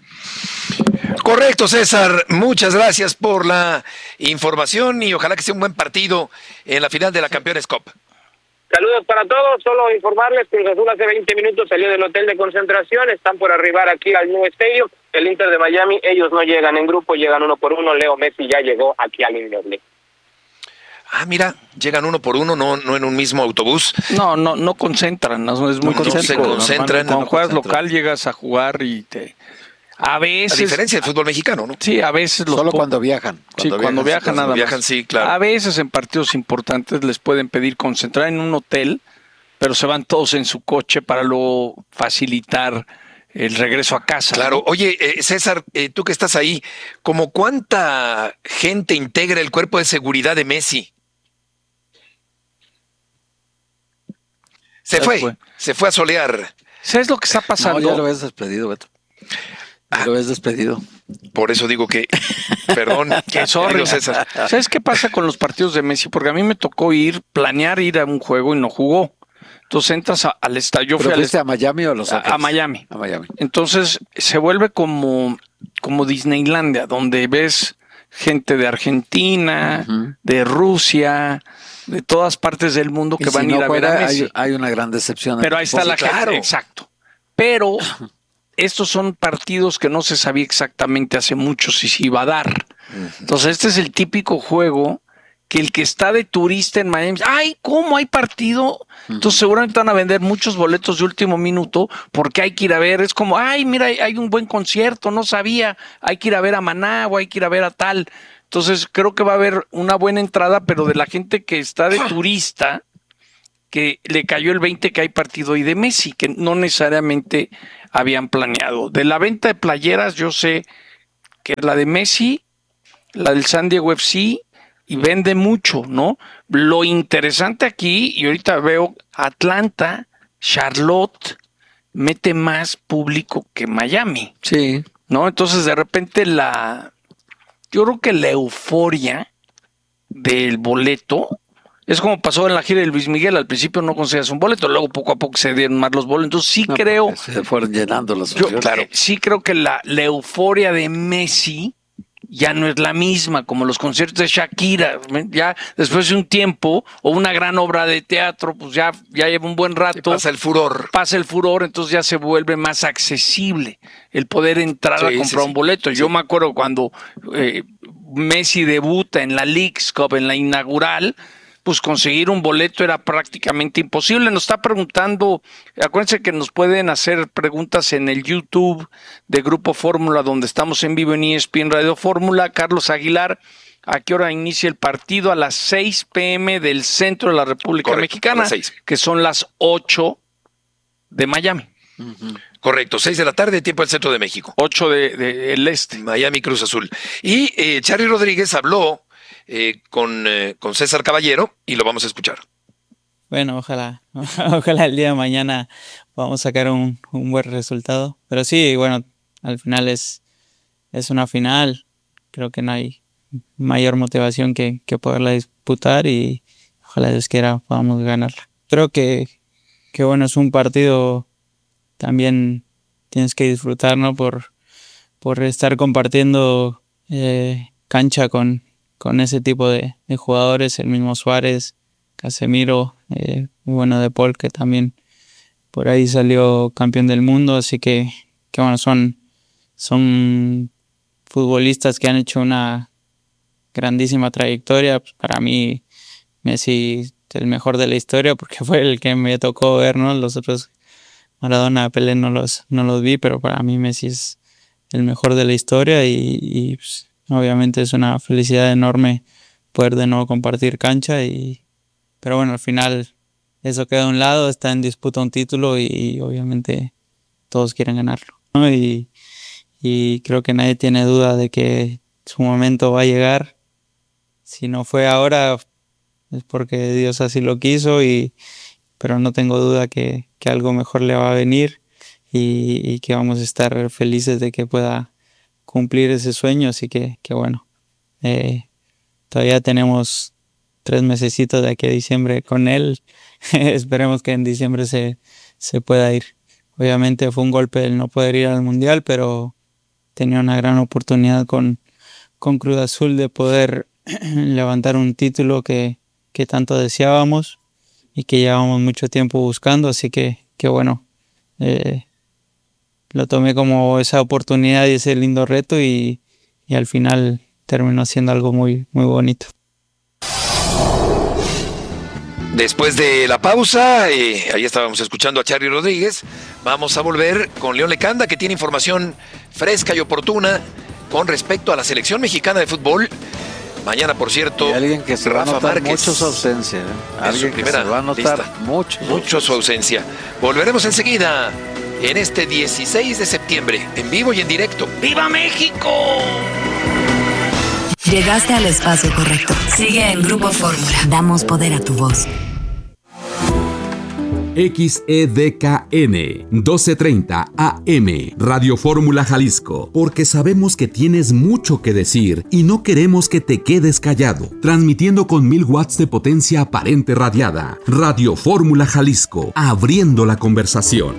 Correcto, César. Muchas gracias por la información y ojalá que sea un buen partido en la final de la Campeones Cup. Saludos para todos. Solo informarles que Cruz Azul hace 20 minutos salió del hotel de concentración. Están por arribar aquí al New Stadium. El Inter de Miami, ellos no llegan en grupo, llegan uno por uno. Leo Messi ya llegó aquí al inmueble. Ah, mira, llegan uno por uno, no en un mismo autobús. No concentran, no es muy concéntrico. No se concentran. Cuando juegas local llegas a jugar y a veces... A diferencia del fútbol mexicano, ¿no? Sí, a veces... Solo cuando viajan. Cuando viajan nada más. Sí, claro. A veces en partidos importantes les pueden pedir concentrar en un hotel, pero se van todos en su coche para luego facilitar el regreso a casa. Claro. ¿no? Oye, César, tú que estás ahí, ¿cómo cuánta gente integra el cuerpo de seguridad de Messi? Se fue a solear. ¿Sabes lo que está pasando? No, ya lo ves despedido, Beto. Ya lo ves despedido. Por eso digo que, perdón, que sorry, César. ¿Sabes qué pasa con los partidos de Messi? Porque a mí me tocó planear ir a un juego y no jugó. Entonces entras al estadio. ¿Pero fuiste a Miami o a Los Ángeles? A Miami. A Miami. Entonces se vuelve como Disneylandia, donde ves gente de Argentina, de Rusia, de todas partes del mundo que van a ir a ver a Messi. Hay una gran decepción. Pero ahí está la gente. Exacto. Pero estos son partidos que no se sabía exactamente hace mucho si se iba a dar. Entonces este es el típico juego que el que está de turista en Miami, ¡ay, cómo hay partido! Entonces seguramente van a vender muchos boletos de último minuto porque hay que ir a ver, es como, ¡ay, mira, hay un buen concierto, no sabía! Hay que ir a ver a Maná o hay que ir a ver a tal. Entonces creo que va a haber una buena entrada, pero de la gente que está de turista, que le cayó el 20 que hay partido hoy de Messi, que no necesariamente habían planeado. De la venta de playeras, yo sé que la de Messi, la del San Diego FC, y vende mucho, ¿no? Lo interesante aquí, y ahorita veo Atlanta, Charlotte, mete más público que Miami. Sí. ¿No? Entonces, de repente, yo creo que la euforia del boleto es como pasó en la gira de Luis Miguel. Al principio no conseguías un boleto, luego poco a poco se dieron más los boletos. Entonces, sí creo. Se fueron llenando los Sí creo que la euforia de Messi ya no es la misma, como los conciertos de Shakira. Ya después de un tiempo o una gran obra de teatro, pues ya lleva un buen rato. Pasa el furor, entonces ya se vuelve más accesible el poder entrar a comprar un boleto. Yo me acuerdo cuando Messi debuta en la Leagues Cup, en la inaugural, pues conseguir un boleto era prácticamente imposible. Nos está preguntando, acuérdense que nos pueden hacer preguntas en el YouTube de Grupo Fórmula, donde estamos en vivo en ESPN Radio Fórmula. Carlos Aguilar, ¿a qué hora inicia el partido? A las 6 p.m. del centro de la República Mexicana, que son las 8 de Miami. Correcto, 6 de la tarde, tiempo del centro de México. 8 del este. Miami, Cruz Azul. Y Charly Rodríguez habló con César Caballero y lo vamos a escuchar. Bueno, ojalá el día de mañana podamos sacar un buen resultado. Pero sí, bueno, al final es una final. Creo que no hay mayor motivación que poderla disputar y ojalá Dios quiera podamos ganarla. Creo que bueno, es un partido también tienes que disfrutar, ¿no? Por estar compartiendo cancha con ese tipo de jugadores, el mismo Suárez, Casemiro, muy bueno De Paul, que también por ahí salió campeón del mundo, así que bueno, son futbolistas que han hecho una grandísima trayectoria. Para mí Messi es el mejor de la historia porque fue el que me tocó ver, ¿no? Los otros, Maradona, Pelé no los vi, pero para mí Messi es el mejor de la historia y pues, obviamente es una felicidad enorme poder de nuevo compartir cancha, pero bueno, al final eso queda a un lado, está en disputa un título y obviamente todos quieren ganarlo, ¿no? Y creo que nadie tiene duda de que su momento va a llegar. Si no fue ahora es porque Dios así lo quiso, pero no tengo duda que algo mejor le va a venir y que vamos a estar felices de que pueda cumplir ese sueño, así que bueno, todavía tenemos 3 mesecitos de aquí a diciembre con él. Esperemos que en diciembre se pueda ir. Obviamente fue un golpe el no poder ir al Mundial, pero tenía una gran oportunidad con Cruz Azul de poder levantar un título que tanto deseábamos y que llevábamos mucho tiempo buscando, así que bueno, lo tomé como esa oportunidad y ese lindo reto y al final terminó siendo algo muy, muy bonito. Después de la pausa, ahí estábamos escuchando a Charly Rodríguez. Vamos a volver con León Lecanda, que tiene información fresca y oportuna con respecto a la selección mexicana de fútbol. Mañana, por cierto, y alguien que se va a notar Márquez, mucho su ausencia. Alguien que se va a notar mucho su ausencia. Volveremos enseguida en este 16 de septiembre, en vivo y en directo. ¡Viva México! Llegaste al espacio correcto. Sigue en Grupo Fórmula. Damos poder a tu voz. XEDKN 1230 AM Radio Fórmula Jalisco, porque sabemos que tienes mucho que decir y no queremos que te quedes callado. Transmitiendo con 1000 watts de potencia aparente radiada. Radio Fórmula Jalisco, abriendo la conversación.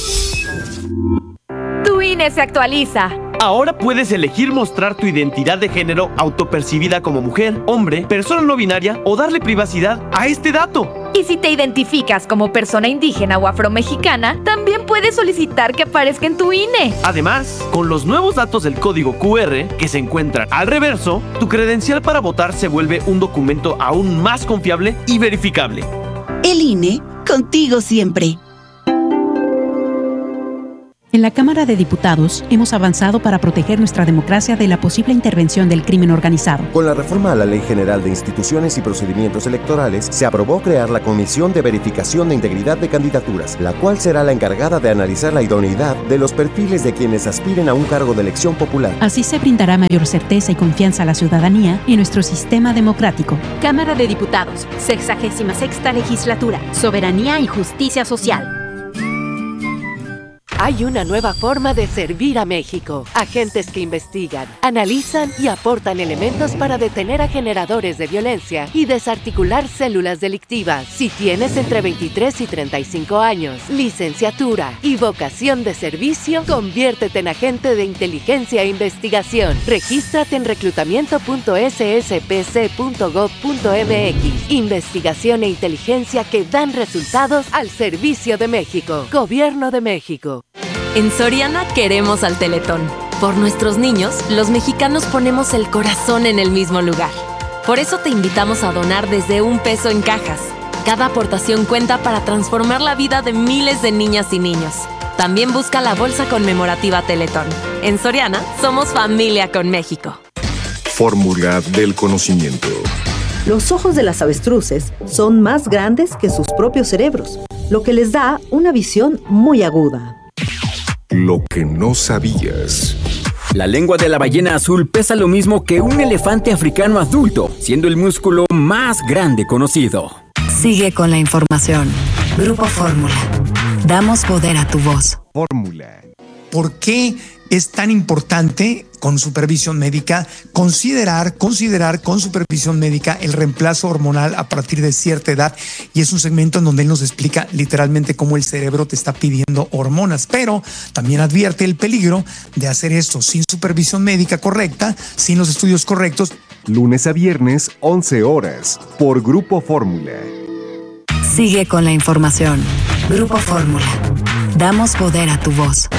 Tu INE se actualiza. Ahora puedes elegir mostrar tu identidad de género autopercibida como mujer, hombre, persona no binaria o darle privacidad a este dato. Y si te identificas como persona indígena o afromexicana, también puedes solicitar que aparezca en tu INE. Además, con los nuevos datos del código QR que se encuentran al reverso, tu credencial para votar se vuelve un documento aún más confiable y verificable. El INE, contigo siempre. En la Cámara de Diputados hemos avanzado para proteger nuestra democracia de la posible intervención del crimen organizado. Con la reforma a la Ley General de Instituciones y Procedimientos Electorales, se aprobó crear la Comisión de Verificación de Integridad de Candidaturas, la cual será la encargada de analizar la idoneidad de los perfiles de quienes aspiren a un cargo de elección popular. Así se brindará mayor certeza y confianza a la ciudadanía y nuestro sistema democrático. Cámara de Diputados, 66ª Legislatura, Soberanía y Justicia Social. Hay una nueva forma de servir a México. Agentes que investigan, analizan y aportan elementos para detener a generadores de violencia y desarticular células delictivas. Si tienes entre 23 y 35 años, licenciatura y vocación de servicio, conviértete en agente de inteligencia e investigación. Regístrate en reclutamiento.sspc.gov.mx. Investigación e inteligencia que dan resultados al servicio de México. Gobierno de México. En Soriana queremos al Teletón. Por nuestros niños, los mexicanos ponemos el corazón en el mismo lugar. Por eso te invitamos a donar desde $1 en cajas. Cada aportación cuenta para transformar la vida de miles de niñas y niños. También busca la bolsa conmemorativa Teletón. En Soriana, somos familia con México. Fórmula del conocimiento. Los ojos de las avestruces son más grandes que sus propios cerebros, lo que les da una visión muy aguda. Lo que no sabías. La lengua de la ballena azul pesa lo mismo que un elefante africano adulto, siendo el músculo más grande conocido. Sigue con la información. Grupo Fórmula. Damos poder a tu voz. Fórmula. ¿Por qué es tan importante con supervisión médica considerar con supervisión médica el reemplazo hormonal a partir de cierta edad? Y es un segmento en donde él nos explica literalmente cómo el cerebro te está pidiendo hormonas, pero también advierte el peligro de hacer esto sin supervisión médica correcta, sin los estudios correctos. Lunes a viernes, 11 horas, por Grupo Fórmula. Sigue con la información. Grupo Fórmula. Damos poder a tu voz.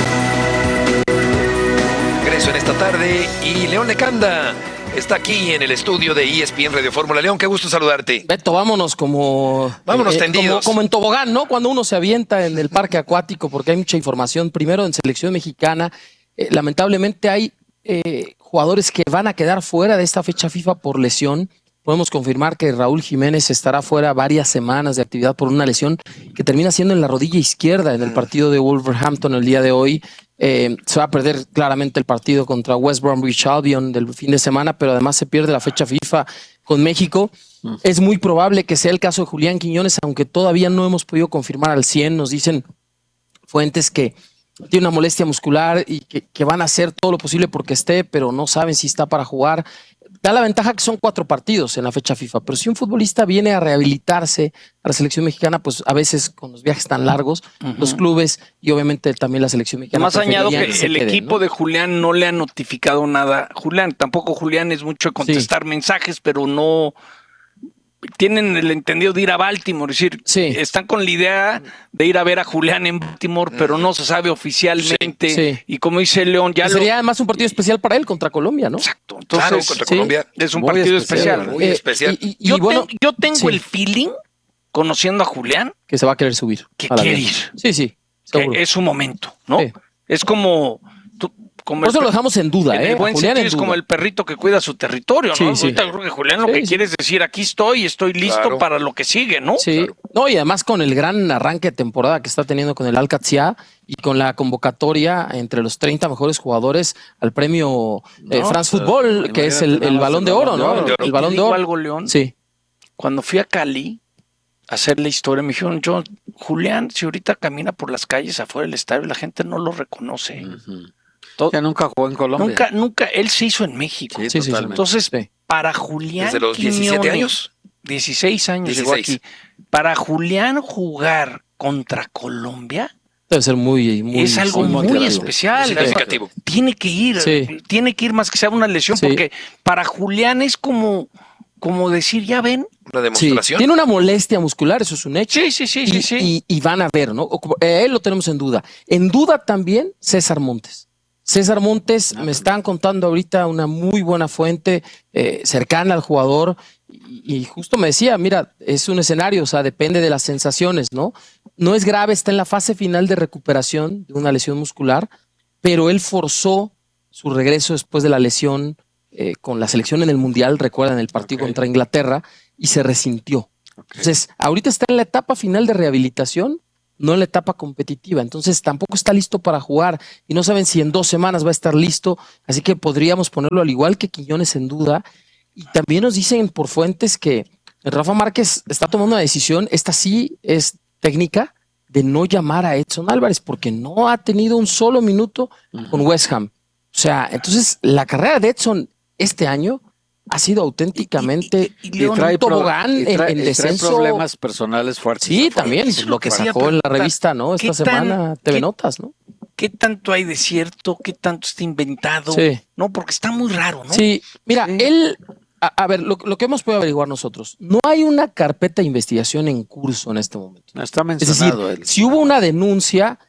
En esta tarde y León Lecanda está aquí en el estudio de ESPN Radio Fórmula. León, qué gusto saludarte. Beto, vámonos tendidos. Como en tobogán, ¿no? Cuando uno se avienta en el parque acuático, porque hay mucha información. Primero, en selección mexicana, lamentablemente hay jugadores que van a quedar fuera de esta fecha FIFA por lesión. Podemos confirmar que Raúl Jiménez estará fuera varias semanas de actividad por una lesión que termina siendo en la rodilla izquierda en el partido de Wolverhampton el día de hoy. Se va a perder claramente el partido contra West Bromwich Albion del fin de semana, pero además se pierde la fecha FIFA con México. Es muy probable que sea el caso de Julián Quiñones, aunque todavía no hemos podido confirmar al 100. Nos dicen fuentes que tiene una molestia muscular y que van a hacer todo lo posible porque esté, pero no saben si está para jugar. Da la ventaja que son 4 partidos en la fecha FIFA, pero si un futbolista viene a rehabilitarse a la selección mexicana, pues a veces con los viajes tan largos, los clubes y obviamente también la selección mexicana. Más añado que el equipo de Julián no le ha notificado nada. Julián es mucho de contestar mensajes, pero no tienen el entendido de ir a Baltimore, es decir, están con la idea de ir a ver a Julián en Baltimore, pero no se sabe oficialmente. Y como dice León, ya sería además un partido especial para él contra Colombia, ¿no? Exacto. Entonces, claro, contra Colombia es un partido especial. Muy especial. Yo tengo el feeling, conociendo a Julián, que se va a querer subir. Que quiere ir. Sí. Que es su momento, ¿no? Es como... Por eso lo dejamos en duda, El buen sentido es como el perrito que cuida su territorio, ¿no? Sí. Yo creo que Julián lo que quiere es decir, aquí estoy listo para lo que sigue, ¿no? Sí. Claro. No, y además con el gran arranque de temporada que está teniendo con el Al-Qadsiya y con la convocatoria entre los 30 mejores jugadores al premio France Football, que es el Balón de Oro, ¿no? El Balón de Oro. Algo, León. Sí. Cuando fui a Cali a hacer la historia, me dijeron, Julián, si ahorita camina por las calles afuera del estadio, la gente no lo reconoce. Ya nunca jugó en Colombia. Nunca, él se hizo en México. Sí. Entonces, para Julián ¿desde los 17 años? 16 años llegó aquí. Para Julián jugar contra Colombia debe ser muy es algo muy especial. Significativo. Tiene que ir más que sea una lesión, porque para Julián es como decir, ya ven, Una demostración. Tiene una molestia muscular, eso es un hecho. Sí. Y van a ver, ¿no? Él lo tenemos en duda. En duda también César Montes. César Montes, me están contando ahorita una muy buena fuente cercana al jugador y justo me decía, mira, es un escenario, o sea, depende de las sensaciones, ¿no? No es grave, está en la fase final de recuperación de una lesión muscular, pero él forzó su regreso después de la lesión con la selección en el Mundial, recuerdan el partido contra Inglaterra, y se resintió. Entonces, ahorita está en la etapa final de rehabilitación, no en la etapa competitiva. Entonces, tampoco está listo para jugar y no saben si en 2 semanas va a estar listo. Así que podríamos ponerlo al igual que Quiñones en duda. Y también nos dicen por fuentes que Rafa Márquez está tomando una decisión, esta sí es técnica, de no llamar a Edson Álvarez porque no ha tenido un solo minuto con West Ham. O sea, entonces la carrera de Edson este año ha sido auténticamente un tobogán en descenso. Trae problemas personales fuertes. Sí, también lo que sacó en la revista, ¿no? Esta semana, TV Notas, ¿no? ¿Qué tanto hay de cierto? ¿Qué tanto está inventado? Sí. No, porque está muy raro, ¿no? Sí, mira, él, a ver, lo que hemos podido averiguar nosotros, no hay una carpeta de investigación en curso en este momento. No está mencionado. Es decir, si hubo una denuncia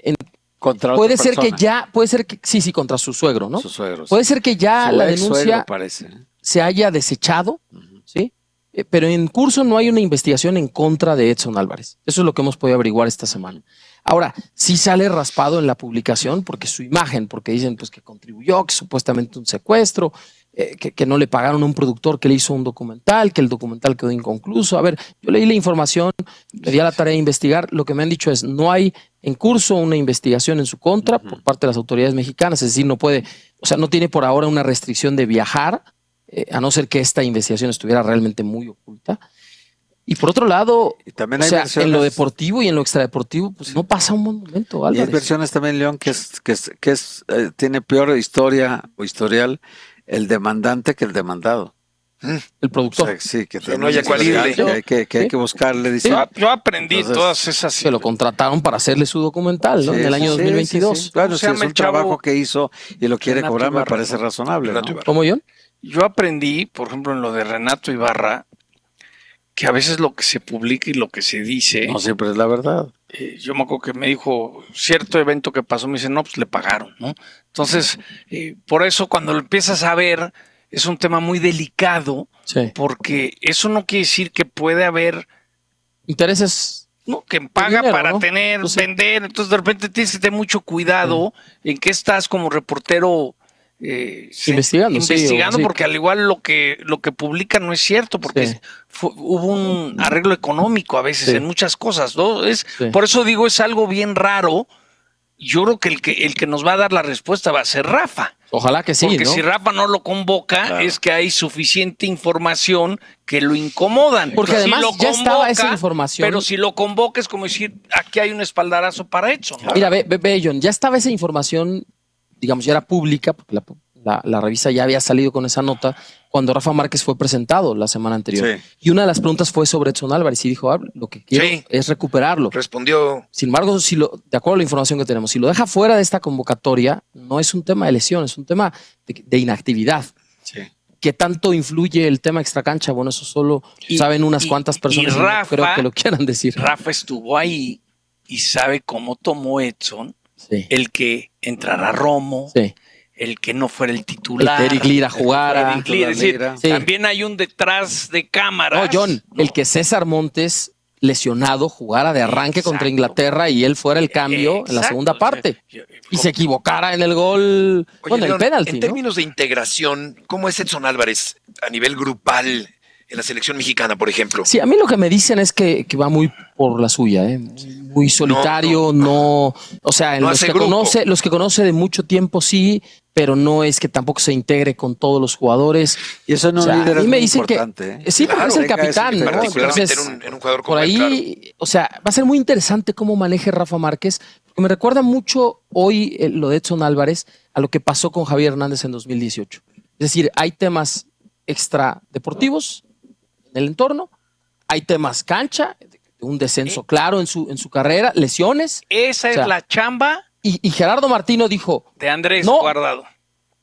contra puede otra ser persona. que ya, puede ser que sí, contra su suegro, ¿no? Su suegro. Puede ser que ya Su la ex denuncia suegro, parece. se haya desechado, ¿sí? Pero en curso no hay una investigación en contra de Edson Álvarez. Eso es lo que hemos podido averiguar esta semana. Ahora, sí sale raspado en la publicación porque su imagen, porque dicen pues que contribuyó, que supuestamente un secuestro, que no le pagaron a un productor que le hizo un documental, que el documental quedó inconcluso. A ver, yo leí la información, me di a la tarea de investigar. Lo que me han dicho es no hay en curso una investigación en su contra por parte de las autoridades mexicanas. Es decir, no puede, o sea, no tiene por ahora una restricción de viajar, a no ser que esta investigación estuviera realmente muy oculta. Y por otro lado, también o hay sea, versiones, en lo deportivo y en lo extradeportivo, pues no pasa un buen momento, Y hay Álvarez. versiones también, León, que tiene peor historia o historial el demandante que el demandado. El productor. O sea, sí, que no haya cual irle. que hay que buscarle. Dice. Yo aprendí Entonces, todas esas. Se lo contrataron para hacerle su documental, ¿no? Sí, en el año sí, 2022. sí. Claro, ¿Cómo si se es llama un el chavo? trabajo que hizo y lo quiere Renato cobrar, me Ibarra, parece ¿no? razonable. Renato ¿no? Ibarra. ¿Cómo, John? Yo aprendí, por ejemplo, en lo de Renato Ibarra, que a veces lo que se publica y lo que se dice. No siempre es la verdad. Yo me acuerdo que me dijo cierto evento que pasó, me dice, no, pues le pagaron, ¿no? Entonces, por eso cuando lo empiezas a ver, es un tema muy delicado, porque eso no quiere decir que puede haber intereses. No, que paga dinero, para ¿no? tener, vender, entonces de repente tienes que tener mucho cuidado en qué estás como reportero Investigando, sí. Porque al igual lo que publican no es cierto, porque hubo un arreglo económico a veces en muchas cosas, ¿no? Por eso digo, es algo bien raro. Yo creo que el que nos va a dar la respuesta va a ser Rafa. Ojalá que sí, porque ¿no? si Rafa no lo convoca, es que hay suficiente información que lo incomodan. Porque además ya estaba esa información. Pero si lo convoca es como decir, aquí hay un espaldarazo para Edson, ¿no? Mira, ve, John, ya estaba esa información, digamos, ya era pública, porque la revista ya había salido con esa nota cuando Rafa Márquez fue presentado la semana anterior. Sí. Y una de las preguntas fue sobre Edson Álvarez y dijo, lo que quiero es recuperarlo. Respondió. Sin embargo, de acuerdo a la información que tenemos, si lo deja fuera de esta convocatoria, no es un tema de lesión, es un tema de inactividad. Sí. ¿Qué tanto influye el tema extracancha? Bueno, eso solo saben unas cuantas personas. Y Rafa, no creo que lo quieran decir. Rafa estuvo ahí y sabe cómo tomó Edson el que entrará Romo, el que no fuera el titular. El que Eric Lira jugara. Es decir, también hay un detrás de cámaras. No, John, el que César Montes, lesionado, jugara de arranque contra Inglaterra y él fuera el cambio en la segunda parte. Y se equivocara en el gol, Oye, el León, penalti, en ¿no? términos de integración, ¿cómo es Edson Álvarez a nivel grupal en la selección mexicana, por ejemplo? Sí, a mí lo que me dicen es que va muy por la suya, muy solitario, o sea, No los hace que grupo. los que conoce de mucho tiempo sí, pero no es que tampoco se integre con todos los jugadores. Y eso en un O sea, líder a mí es me muy dicen importante. que sí, porque es el capitán, ¿no? Particularmente Entonces, en un jugador por como ahí, él, claro. o sea, va a ser muy interesante cómo maneje Rafa Márquez, porque me recuerda mucho hoy lo de Edson Álvarez a lo que pasó con Javier Hernández en 2018. Es decir, hay temas extradeportivos en el entorno, hay temas cancha, un descenso claro en su carrera, lesiones. Esa es la chamba y Gerardo Martino dijo de Andrés no, Guardado.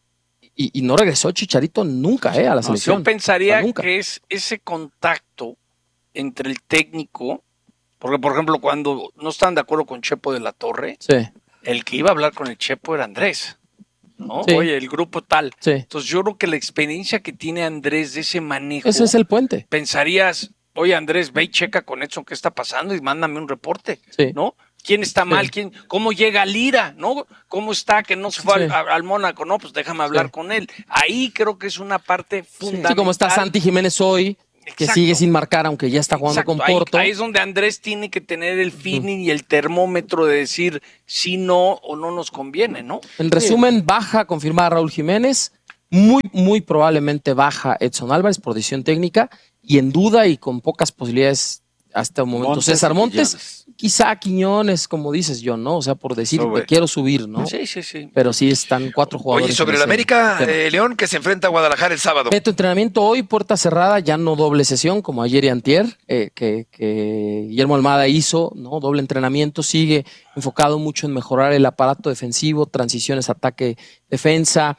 y no regresó Chicharito nunca a la selección. Yo pensaría nunca. que es ese contacto entre el técnico, porque por ejemplo cuando no estaban de acuerdo con Chepo de la Torre, el que iba a hablar con el Chepo era Andrés, ¿no? Sí. Oye, el grupo tal. Sí. Entonces yo creo que la experiencia que tiene Andrés de ese manejo, Ese es el puente. pensarías, oye Andrés, ve y checa con Edson qué está pasando y mándame un reporte, Sí. ¿no? ¿Quién está mal? ¿Cómo llega Lira? ¿No? ¿Cómo está? Que no se fue al Mónaco. No, pues déjame hablar con él. Ahí creo que es una parte fundamental. Sí, como está Santi Jiménez hoy, que sigue sin marcar, aunque ya está jugando con Porto. Ahí es donde Andrés tiene que tener el feeling y el termómetro de decir si no o no nos conviene, ¿no? En resumen, baja confirmada Raúl Jiménez, muy probablemente baja Edson Álvarez por decisión técnica, y en duda y con pocas posibilidades hasta el momento César Montes, quizá Quiñones, como dices, John, ¿no? O sea, por decir que quiero subir, ¿no? Sí. Pero sí están 4 jugadores. Oye, sobre el América, León, que se enfrenta a Guadalajara el sábado. Neto entrenamiento hoy, puerta cerrada, ya no doble sesión como ayer y antier, que Guillermo Almada hizo, ¿no? Doble entrenamiento, sigue enfocado mucho en mejorar el aparato defensivo, transiciones, ataque, defensa,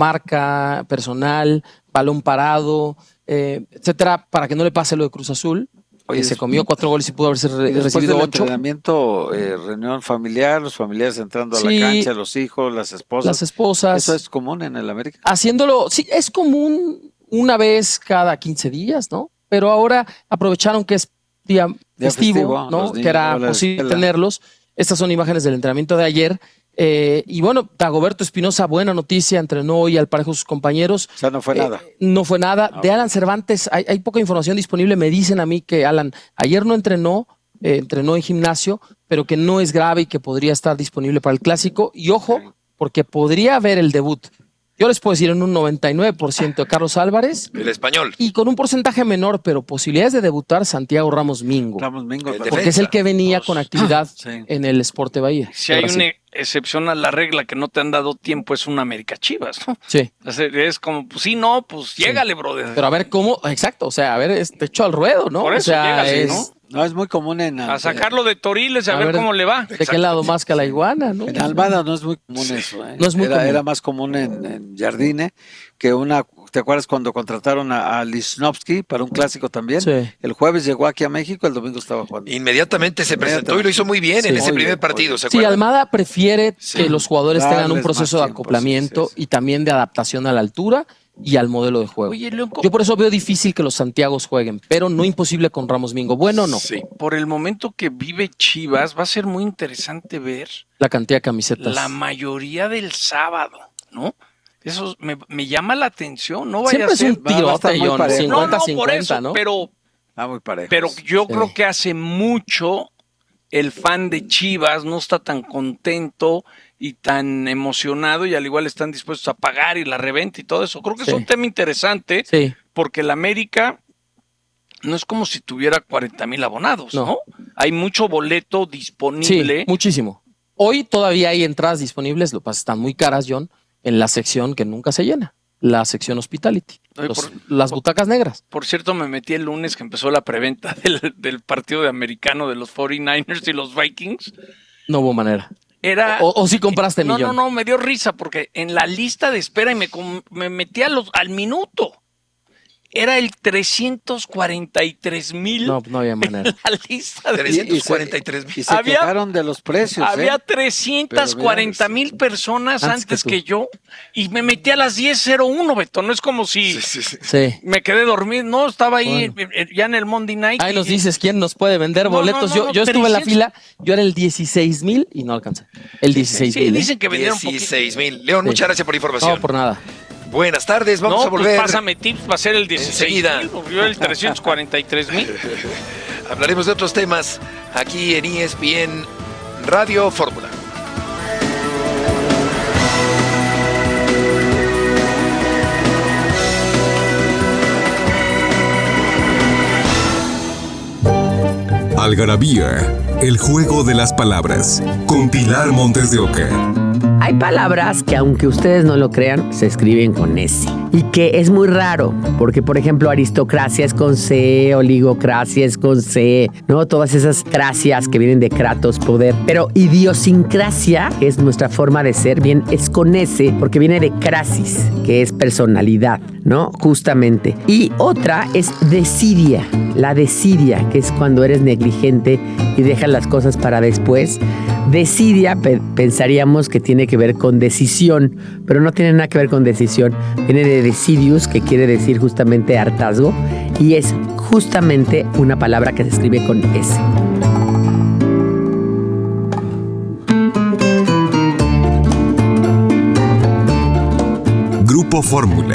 marca personal, balón parado, etcétera, para que no le pase lo de Cruz Azul. Oye, se comió 4 goles y pudo haberse recibido 8. Entrenamiento, reunión familiar, los familiares entrando a la cancha, los hijos, las esposas. Las esposas. ¿Eso es común en el América? Haciéndolo, sí, es común una vez cada 15 días, ¿no? Pero ahora aprovecharon que es día festivo, ¿no? Que era posible tenerlos. Estas son imágenes del entrenamiento de ayer. Y bueno, Dagoberto Espinosa, buena noticia, entrenó hoy al parejo sus compañeros. O sea, no fue nada. No fue nada. De Alan Cervantes, hay poca información disponible. Me dicen a mí que Alan ayer no entrenó, entrenó en gimnasio, pero que no es grave y que podría estar disponible para el clásico. Y ojo, porque podría haber el debut. Yo les puedo decir en un 99% de Carlos Álvarez. El español. Y con un porcentaje menor, pero posibilidades de debutar Santiago Ramos Mingo. Porque es el que venía con actividad en el Sport de Bahía. Si hay una excepción a la regla que no te han dado tiempo, es un América Chivas, ¿no? Sí. Es como, pues sí, no, pues llégale, brother. Pero a ver cómo, exacto, o sea, a ver, te echo al ruedo, ¿no? Por eso o sea, llégale, es, ¿no? No, es muy común a sacarlo de Toriles a ver cómo le va. ¿De qué lado más que a la iguana, no? En Almada no es muy común eso, ¿eh? No es muy común. Era más común en Jardine, que ¿te acuerdas cuando contrataron a Lichnowsky para un clásico también? Sí. El jueves llegó aquí a México, el domingo estaba jugando. Inmediatamente se presentó y lo hizo muy bien en ese primer partido, ¿se Sí, acuerdan? Almada prefiere que los jugadores tengan un proceso de tiempo, acoplamiento y también de adaptación a la altura y al modelo de juego. Oye, loco. Yo por eso veo difícil que los Santiagos jueguen, pero no imposible con Ramos Mingo. Bueno, no. Sí. Por el momento que vive Chivas, va a ser muy interesante ver La cantidad de camisetas. la mayoría del sábado, ¿no? Eso me llama la atención, no vaya Siempre a ser. es un tirote, John, 50-50, por eso, ¿no? Pero muy parejo. Pero yo creo que hace mucho el fan de Chivas no está tan contento y tan emocionado, y al igual están dispuestos a pagar y la reventa y todo eso. Creo que es un tema interesante, porque el América no es como si tuviera 40,000 abonados, ¿no? Hay mucho boleto disponible. Sí, muchísimo. Hoy todavía hay entradas disponibles, lo que pasa es que están muy caras, John, en la sección que nunca se llena, la sección Hospitality, las butacas negras. Por cierto, me metí el lunes que empezó la preventa del partido de americano de los 49ers y los Vikings. No hubo manera. O sí compraste millón. No, me dio risa porque en la lista de espera y me metí al minuto. Era el 343,000. No había manera. En la lista de 343,000. Y se quejaron de los precios. Había 340,000 personas antes que yo, y me metí a las 10:01, Beto. No es como si me quedé dormido. No, estaba ahí ya en el Monday Night. Ahí nos dices quién nos puede vender boletos. Yo estuve en la fila, yo era el 16,000 y no alcancé. El 16,000. Sí, dicen que vendieron 16,000. León, muchas gracias por la información. No, por nada. Buenas tardes, vamos a volver. Pásame tips, va a ser el 16,000, yo el 343,000. Hablaremos de otros temas aquí en ESPN Radio Fórmula. Algarabía, el juego de las palabras, con Pilar Montes de Oca. Hay palabras que, aunque ustedes no lo crean, se escriben con S. y que es muy raro, porque por ejemplo aristocracia es con C, oligocracia es con C, ¿no? Todas esas cracias que vienen de kratos, poder, pero idiosincrasia, que es nuestra forma de ser, bien, es con S, porque viene de crasis, que es personalidad, ¿no? Justamente. Y otra es desidia, la desidia, que es cuando eres negligente y dejas las cosas para después. Desidia pensaríamos que tiene que ver con decisión, pero no tiene nada que ver con decisión. Viene de decidius, que quiere decir justamente hartazgo, y es justamente una palabra que se escribe con S. Grupo Fórmula.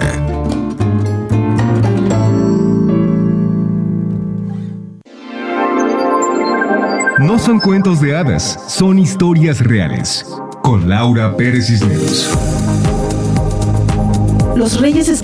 No son cuentos de hadas, son historias reales. Con Laura Pérez Cisneros. Los Reyes